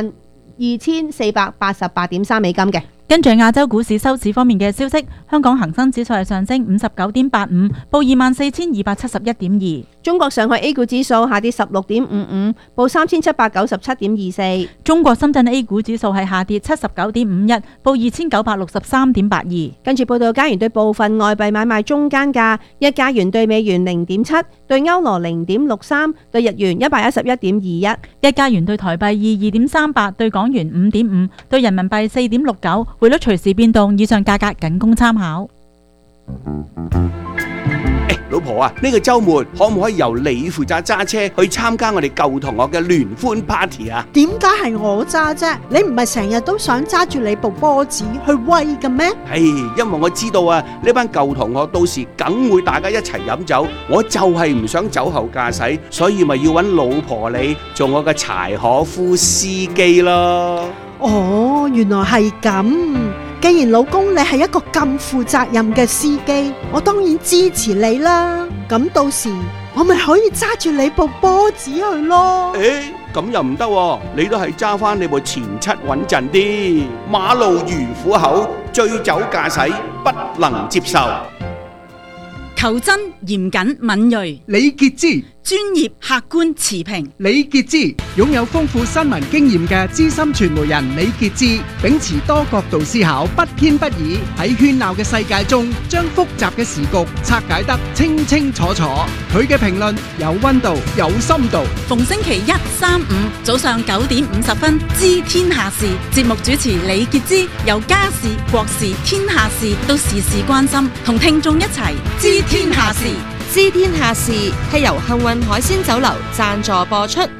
82,488.3美金嘅。跟住亞洲股市收市方面嘅消息，香港恒生指數係上升59.85，報24,271.2。中國上海 A 股指數下跌16.55，報3,797.24。中國深圳 A 股指數係下跌79.51，報2,963.82。跟住報道加元對部分外幣買賣中間價：一加元對美元0.7，對歐羅0.63，對日元111.21，一加元對台幣22.38，對港元5.5，對人民幣4.69。匯率隨時變動，以上價格僅供參考。 老婆啊，呢個週末可唔可以由你負責揸車去參加我哋舊同學嘅聯歡 party 啊？ 點解係我揸啫？你唔係成日都想揸住你部波子去威嘅咩？ 因為我知道啊，呢班舊同學到時梗會大家一齊飲酒，我就係唔想酒後駕駛，所以咪要揾老婆你做我嘅柴可夫司機咯。 哦，原來係咁。既然老公你係一個咁負責任嘅司機，我當然支持你啦。咁到時我咪可以揸住你部波子去咯。 咁又唔得喎，你都係揸翻你部前七穩陣啲。馬路如虎口，醉酒駕駛不能接受。 求真、嚴謹、敏銳， 李傑之專業、客觀、持平。 李傑之擁有豐富新聞經驗嘅資深傳媒人李傑之，秉持多角度思考，不偏不倚，喺喧鬧嘅世界中，將複雜嘅時局拆解得清清楚楚。佢嘅評論有溫度，有深度。 逢星期一、三、五早上9點50分，知天下事節目主持李傑之，由家事、國事、天下事到時事關心，同聽眾一齊知天下事。 知天下事係由幸運海鮮酒樓贊助播出。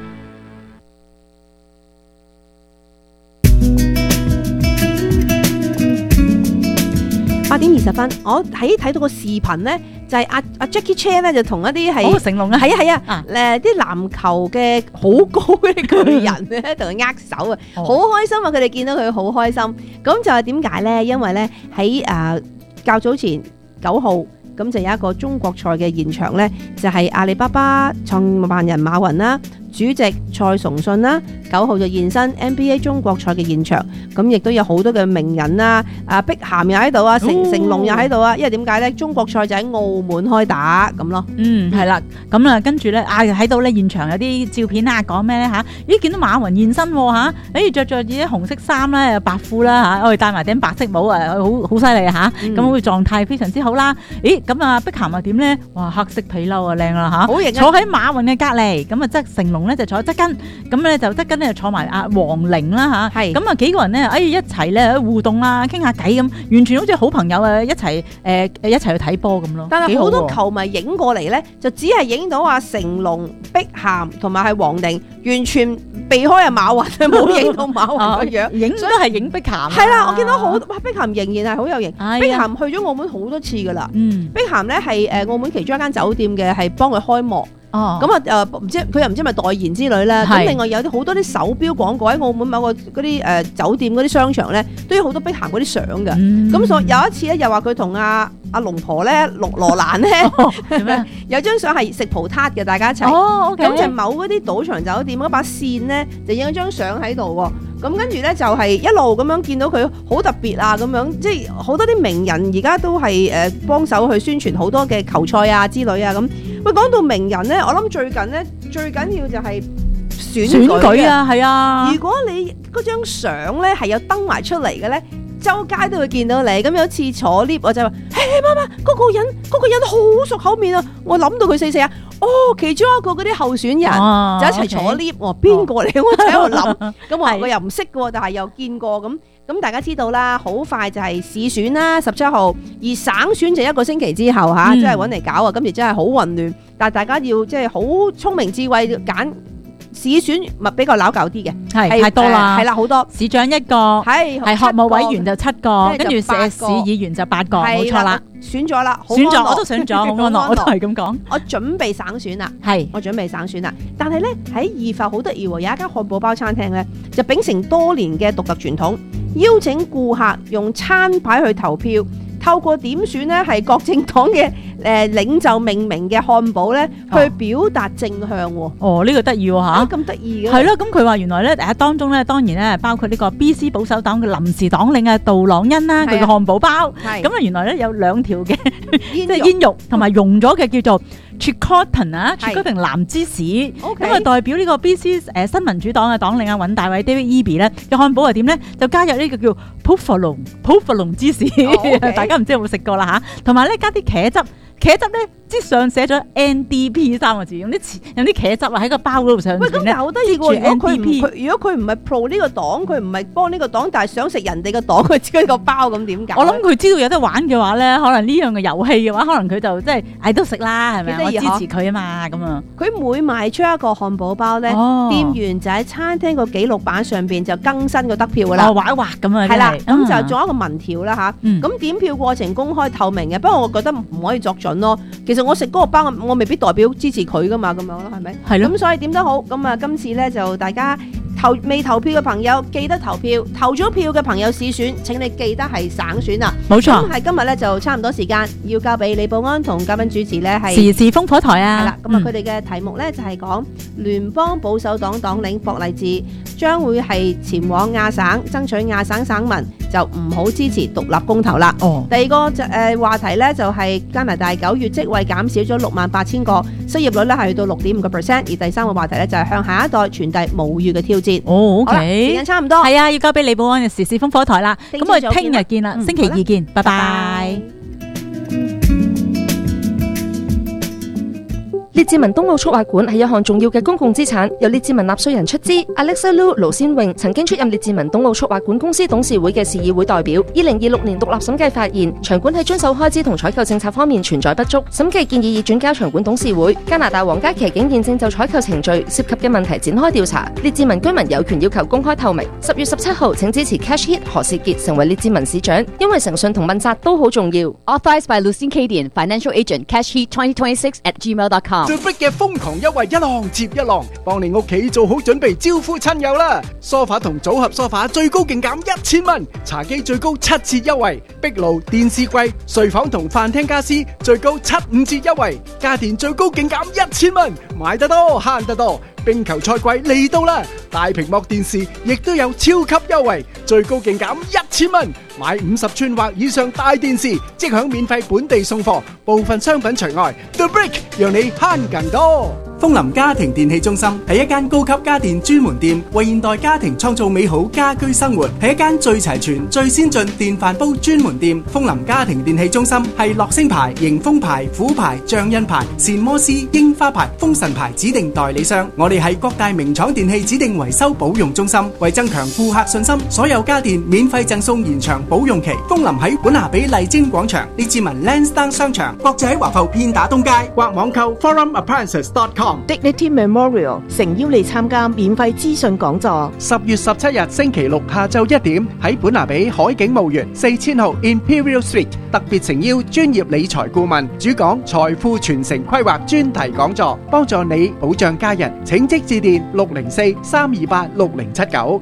8點20分，我睇到個視頻咧，就係阿 Jackie Chan 咧，就同一啲係成龍啊， 係啊，啲籃球嘅好高嘅巨人咧，同佢握手啊，好開心啊！佢哋見到佢好開心，咁就係點解咧？因為咧喺較早前9號。咁就有一個中國賽嘅現場呢，就係阿里巴巴創辦人馬雲啦，主席蔡崇信啦，9號就現身 NBA 中國賽嘅現場，咁亦都有好多嘅名人啦，碧咸又喺度啊，成龍又喺度啊，因為點解呢？中國賽就喺澳門開打咁咯。 係啦，咁啊跟住呢，喺到呢現場有啲照片啊，講咩呢嚇？咦，見到馬雲現身嚇，着啲紅色衫啦，白褲啦嚇，我哋戴埋頂白色帽啊，好犀利啊嚇，咁佢狀態非常之好啦。咦，咁啊碧咸啊點呢？哇，黑色皮褸啊靚啦嚇，好型啊！坐喺馬雲嘅隔離，咁啊即係成龍咧就坐側跟，咁咧就側跟咧就坐埋阿黃玲啦嚇，咁啊幾個人咧一齊咧互動啦，傾下偈咁，完全好似好朋友啊一齊去睇波咁咯。 但係好多球迷影過嚟咧，就只係影到阿成龍、碧咸同埋係黃玲，完全避開阿馬雲，冇影到馬雲個樣， 影都係影碧咸。 係啦，我見到好哇，碧咸仍然係好有型。碧咸去咗澳門好多次噶啦，碧咸咧係澳門其中一間酒店嘅，係幫佢開幕。咁啊唔知佢又唔知係咪代言之類啦。咁另外有好多啲手錶廣告喺澳門某個嗰啲酒店嗰啲商場咧，都有好多碧咸嗰啲相㗎。咁所以有一次咧，又話佢同阿龍婆咧羅蘭咧有張相係食葡撻嘅，大家一齊。咁就某嗰啲賭場酒店嗰把線咧，就影咗張相喺度喎。咁跟住咧就係一路咁樣見到佢好特別啊，咁樣即係好多啲名人而家都係幫手去宣傳好多嘅球賽啊之類啊咁。喂，講到名人咧，我諗最近咧最緊要就係選舉啊， 係啊！ 如果你嗰張相咧係有登埋出嚟嘅咧，周街都會見到你。咁有次坐 lift 我就話：嘿媽媽，嗰個人好熟口面啊！我諗到佢死啊！其中一個嗰啲候選人就一齊坐 lift，我話邊個嚟？我就喺度諗，咁我又唔識嘅，但係又見過咁。大家知道啦，好快就係市選啦，17號，而省選就1個星期之後嚇，即係揾嚟搞啊！今次真係好混亂，但係大家要即係好聰明智慧揀。市選咪比較撈舊啲嘅， 係太多啦， 係啦好多。 市長1個，係學務委員就7個，跟住市議員就8個，冇錯啦。選咗啦，選咗我都選咗，好安樂，我都係咁講。我準備省選啦，我準備省選啦。但係咧喺義埠好得意喎，有一間漢堡包餐廳咧，就秉承多年嘅獨特傳統，邀請顧客用餐牌去投票。透過點選咧，係各政黨嘅領袖命名嘅漢堡咧，去表達正向喎。呢個得意喎嚇，咁得意嘅。係咯，咁佢話原來咧當中咧，當然咧包括呢個 BC 保守黨嘅臨時黨領啊杜朗恩啦，佢嘅漢堡包。咁啊原來咧有2條嘅即係煙肉同埋溶咗嘅叫做 Chilcotton 啊 ，Chilcotton 藍芝士。咁啊代表呢個 BC 新民主黨嘅黨領啊尹大偉 David Eby 咧嘅漢堡係點咧？就加入呢個叫 Provolone 芝士。大家唔知有冇食過啦嚇，同埋咧加啲茄汁咧即上寫咗 NDP 3個字，用啲茄汁啊喺個包嗰度上面咧。 喂，咁好得意喎！如果佢唔係 pro 呢個黨，佢唔係幫呢個黨，但係想食人哋嘅黨，佢自己個包咁點搞？ 我諗佢知道有得玩嘅話咧，可能呢樣嘅遊戲嘅話，可能佢就即係都食啦，係咪？我支持佢啊嘛，咁啊。佢每賣出一個漢堡包咧，店員就喺餐廳個記錄板上邊就更新個得票噶啦， 畫一畫咁啊。 係啦，咁就做一個民調啦吓。咁點票過程公開透明嘅，不過我覺得唔可以作準咯。其實我食嗰個包，我未必代表支持佢噶嘛，咁樣咯，係咪？係咯。咁所以點都好，咁啊，今次咧就大家未投票嘅朋友記得投票，投咗票嘅朋友試選，請你記得係省選啊！ 冇錯。 咁係今日咧就差唔多時間，要交俾李寶安同嘉賓主持咧係時事風火台啊！ 係啦，咁啊佢哋嘅題目咧就係講聯邦保守黨黨領霍勵志將會係前往亞省爭取亞省省民就唔好支持獨立公投啦。第二個話題咧就係加拿大9月職位減少咗68,000個，失業率咧係去到6.5%。而第三個話題咧就係向下一代傳遞母語嘅挑戰。 OK， 時間差唔多， 係啊，要交俾李寶安嘅時事風火台啦。咁我哋聽日見啦，星期二見，拜拜。 列治文東路速滑館係一項重要嘅公共資產，由列治文納稅人出資。Alexa Lu 盧先榮曾經出任列治文東路速滑館公司董事會嘅市議會代表。2026年獨立審計發現，場館喺遵守開支同採購政策方面存在不足。審計建議已轉交場館董事會。加拿大皇家騎警現正就採購程序涉及嘅問題展開調查。列治文居民有權要求公開透明。10月17號請支持 Cash Hit 何士傑成為列治文市長，因為誠信同問責都好重要。 Authorized by Lucien Cadian, Financial Agent, Cash Heat 2026@gmail.com。 The Brick 嘅瘋狂優惠一浪接一浪，幫你屋企做好準備招呼親友啦！梳化同組合梳化最高勁減1000蚊，茶几最高7折優惠，壁爐、電視櫃、睡房同飯廳家私最高75折優惠，家電最高勁減1000蚊，買得多慳得多。冰球賽季嚟到啦，大屏幕電視亦都有超級優惠，最高勁減1000蚊，買50寸或以上大電視即享免費本地送貨，部分商品除外。The Brick 讓你慳更多。 楓林家庭電器中心係一間高級家電專門店，為現代家庭創造美好家居生活，係一間最齊全、最先進電飯煲專門店。楓林家庭電器中心係樂聲牌、迎風牌、虎牌、象印牌、善摩斯、櫻花牌、風神牌指定代理商。我哋係各大名廠電器指定維修保用中心，為增強顧客信心，所有家電免費贈送延長保用期。楓林喺本拿比麗晶廣場、列治文 Lansdowne 商場，國際喺華埠片打東街， 或網購 forumappliances.com。Dignity Memorial 誠邀你參加免費資訊講座。 10月17日星期六下晝1點喺本拿比海景墓園4000號 Imperial Street， 特別誠邀專業理財顧問主講財富傳承規劃專題講座，幫助你保障家人。請即致電604-328-6079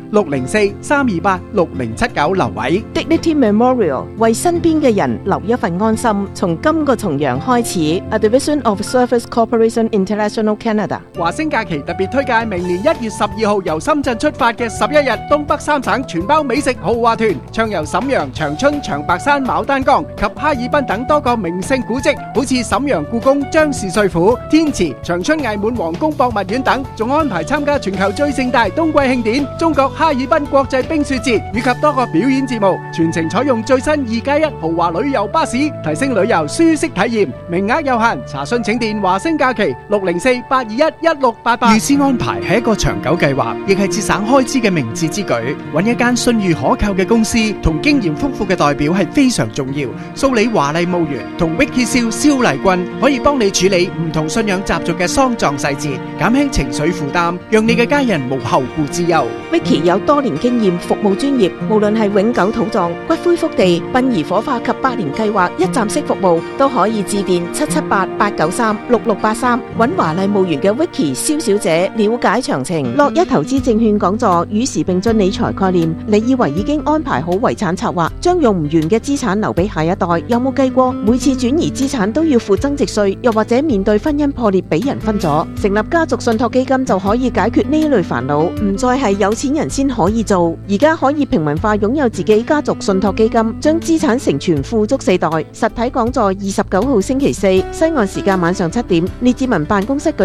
604-328-6079留位。 Dignity Memorial 為身邊嘅人留一份安心。從今個重陽開始 ，A Division of Service Corporation International Canada。 華星假期特別推介明年1月12號由深圳出發嘅11日東北3省全包美食豪華團，暢遊瀋陽、長春、長白山、牡丹江及哈爾濱等多個名勝古蹟，好似瀋陽故宮、張氏帥府、天池、長春藝滿皇宮博物院等，仲安排參加全球最盛大冬季慶典中國哈爾濱國際冰雪節以及多個表演節目，全程採用最新2+1豪華旅遊巴士，提升旅遊舒適體驗。名額有限，查詢請電華星假期604-821-1688。預先安排係一個長久計劃，亦係節省開支嘅明智之舉。揾一間信譽可靠嘅公司同經驗豐富嘅代表係非常重要。蘇里華麗墓園同 Vicky 蕭麗君可以幫你處理唔同信仰習俗嘅喪葬細節，減輕情緒負擔，讓你嘅家人無後顧之憂。 Vicky 有多年經驗，服務專業，無論係永久土葬、骨灰福地、殯儀火化及百年計劃一站式服務，都可以致電778-893-6683，揾華麗墓園嘅 Vicky 蕭小姐了解詳情。樂一投資證券講座與時並進理財概念，你以為已經安排好遺產策劃，將用唔完嘅資產留俾下一代？有冇計過每次轉移資產都要付增值稅，又或者面對婚姻破裂俾人分咗？成立家族信託基金就可以解決呢類煩惱，唔再係有錢人先可以做，而家可以平民化擁有自己家族信託基金，將資產承傳富足4代。實體講座29號星期4，西岸時間晚上7點，列治文辦公室舉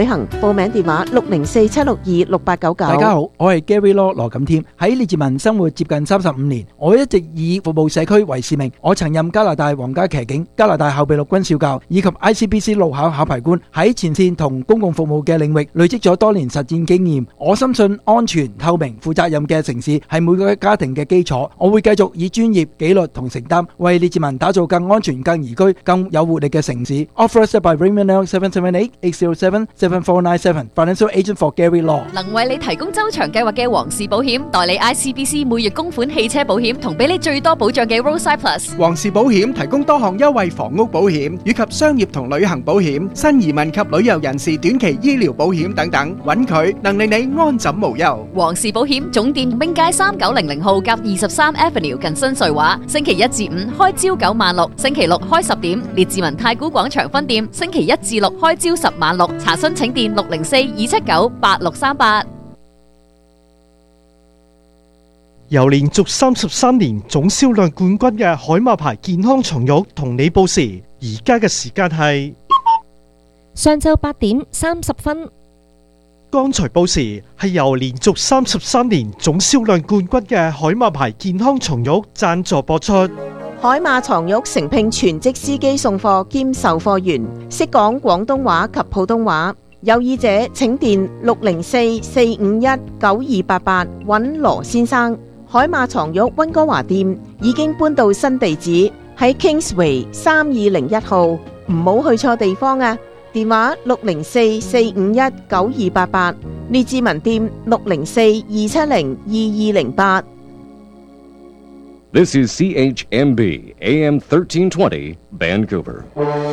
舉行，報名電話604-762-6899。 大家好，我係 Gary Law 羅錦添。喺列治文生活接近35年，我一直以服務社區為使命。我曾任加拿大皇家騎警、加拿大後備陸軍少校以及 ICBC 路考考牌官，喺前線同公共服務嘅領域累積咗多年實戰經驗。我深信安全、透明、負責任嘅城市係每個家庭嘅基礎。我會繼續以專業、紀律同承擔，為列治文打造更安全、更宜居、更有活力嘅城市。Authorized by Raymond L 778-807-7497 Financial Agent for Gary Law。 能為你提供周長計劃嘅皇氏保險，代理 ICBC 每月供款汽車保險，同俾你最多保障嘅 Roadside Plus。 皇氏保險提供多項優惠房屋保險以及商業同旅行保險、新移民及旅遊人士短期醫療保險等等，揾佢能令你安枕無憂。 皇氏保險總店兵街3900號甲23 Avenue 近新瑞華，星期一至五開朝9晚6，星期六開10點。列治文太古廣場分店星期一至六開朝10晚6，查詢請電604-279-8638。 由連續33年總銷量冠軍嘅海馬牌健康床褥同你報時，而家嘅時間係上晝8點30分。 剛才報時係由連續33年總銷量冠軍嘅海馬牌健康床褥贊助播出。 海馬床褥誠聘全職司機送貨兼售貨員，識講廣東話及普通話。有意者請電604-451-9288揾羅先生。海馬床褥溫哥華店已經搬到新地址，喺 Kingsway 3201號，唔好去錯地方啊！電話604-451-9288，列治文店604-270-2208。 This is CHMB AM 1320 Vancouver。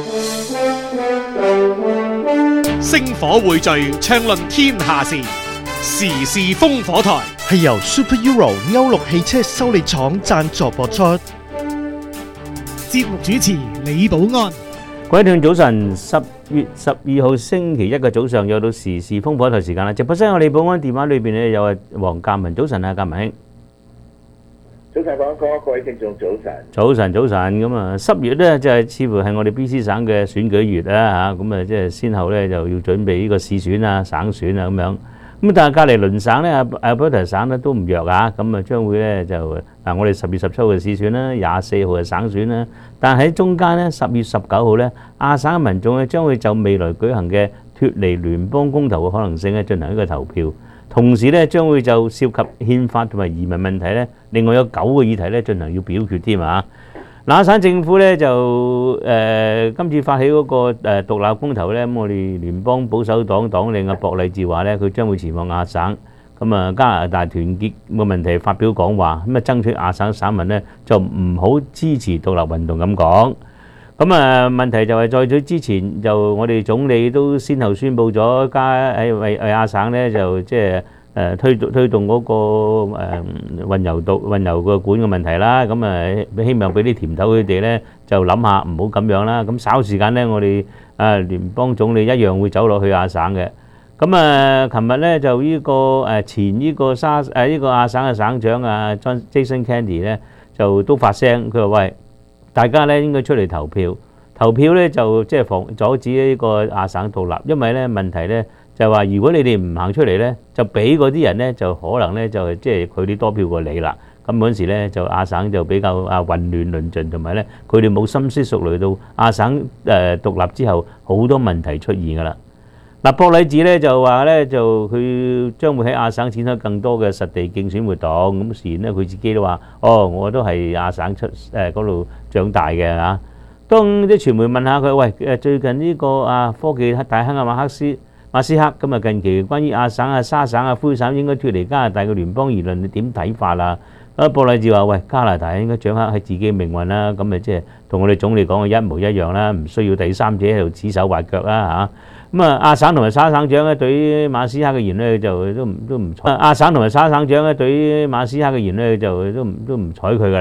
星火匯聚，暢論天下事，時事烽火台係由 Super Euro 歐陸汽車修理廠贊助播出。 節目主持李寶安。 各位聽眾早晨，10月12號星期一嘅早上又到時事烽火台時間啦。直播室我李寶安，電話裏邊咧有黃鑑文，早晨啊，鑑文兄。 早晨，講哥，各位聽眾早晨。 早晨，咁啊，10月咧就係似乎係我哋 BC 省嘅選舉月啦嚇，咁啊即係先後咧就要準備呢個市選啊、省選啊咁樣。咁但係隔離鄰省咧，Alberta 省咧都唔弱啊，咁啊將會咧就我哋10月17號嘅市選啦，24號嘅省選啦。但係喺中間咧，10月19號咧，亞省嘅民眾咧將會就未來舉行嘅脫離聯邦公投嘅可能性咧進行一個投票。同時咧，將會就涉及憲法同埋移民問題咧，另外有9個議題咧進行要表決添啊！亞省政府咧就今次發起嗰個獨立公投咧，咁我哋聯邦保守黨黨領博勵治話咧，佢將會前往亞省，咁啊加拿大團結個問題發表講話，咁啊爭取亞省省民咧就唔好支持獨立運動咁講。咁啊問題就係在此之前，就我哋總理都先後宣布咗為亞省咧就即係推動嗰個運油個管嘅問題啦。咁啊希望俾啲甜頭佢哋咧就諗下唔好咁樣啦。咁稍時間咧，我哋聯邦總理一樣會走落去亞省嘅。咁啊，琴日咧就呢個前呢個亞省嘅省長啊 Jason Kenney 咧就都發聲，佢話喂，大家咧應該出嚟投票，投票咧就即係阻止呢個亞省獨立，因為咧問題咧就係話，如果你哋唔行出嚟咧，就俾嗰啲人咧就可能咧就即係佢哋多票過你啦。咁嗰陣時咧就亞省就比較混亂論盡，同埋咧佢哋冇深思熟慮到亞省獨立之後好多問題出現㗎啦。嗱，博勵治咧就話咧就佢將會喺亞省展開更多嘅實地競選活動。咁事然咧佢自己都話：我都係亞省嗰度長大嘅嚇。當啲傳媒問下佢：喂，最近呢個科技大亨馬斯克咁啊，近期關於亞省沙省魁省應該脫離加拿大嘅聯邦議論，你點睇法啊？博勵治話：喂，加拿大應該掌握喺自己命運啦。咁咪即係同我哋總理講嘅一模一樣啦，唔需要第三者喺度指手畫腳啦嚇。咁亞省同埋沙省長咧對於馬斯克嘅言論就都唔睬。亞省同埋沙省長咧對於馬斯克嘅言論就都唔睬佢㗎。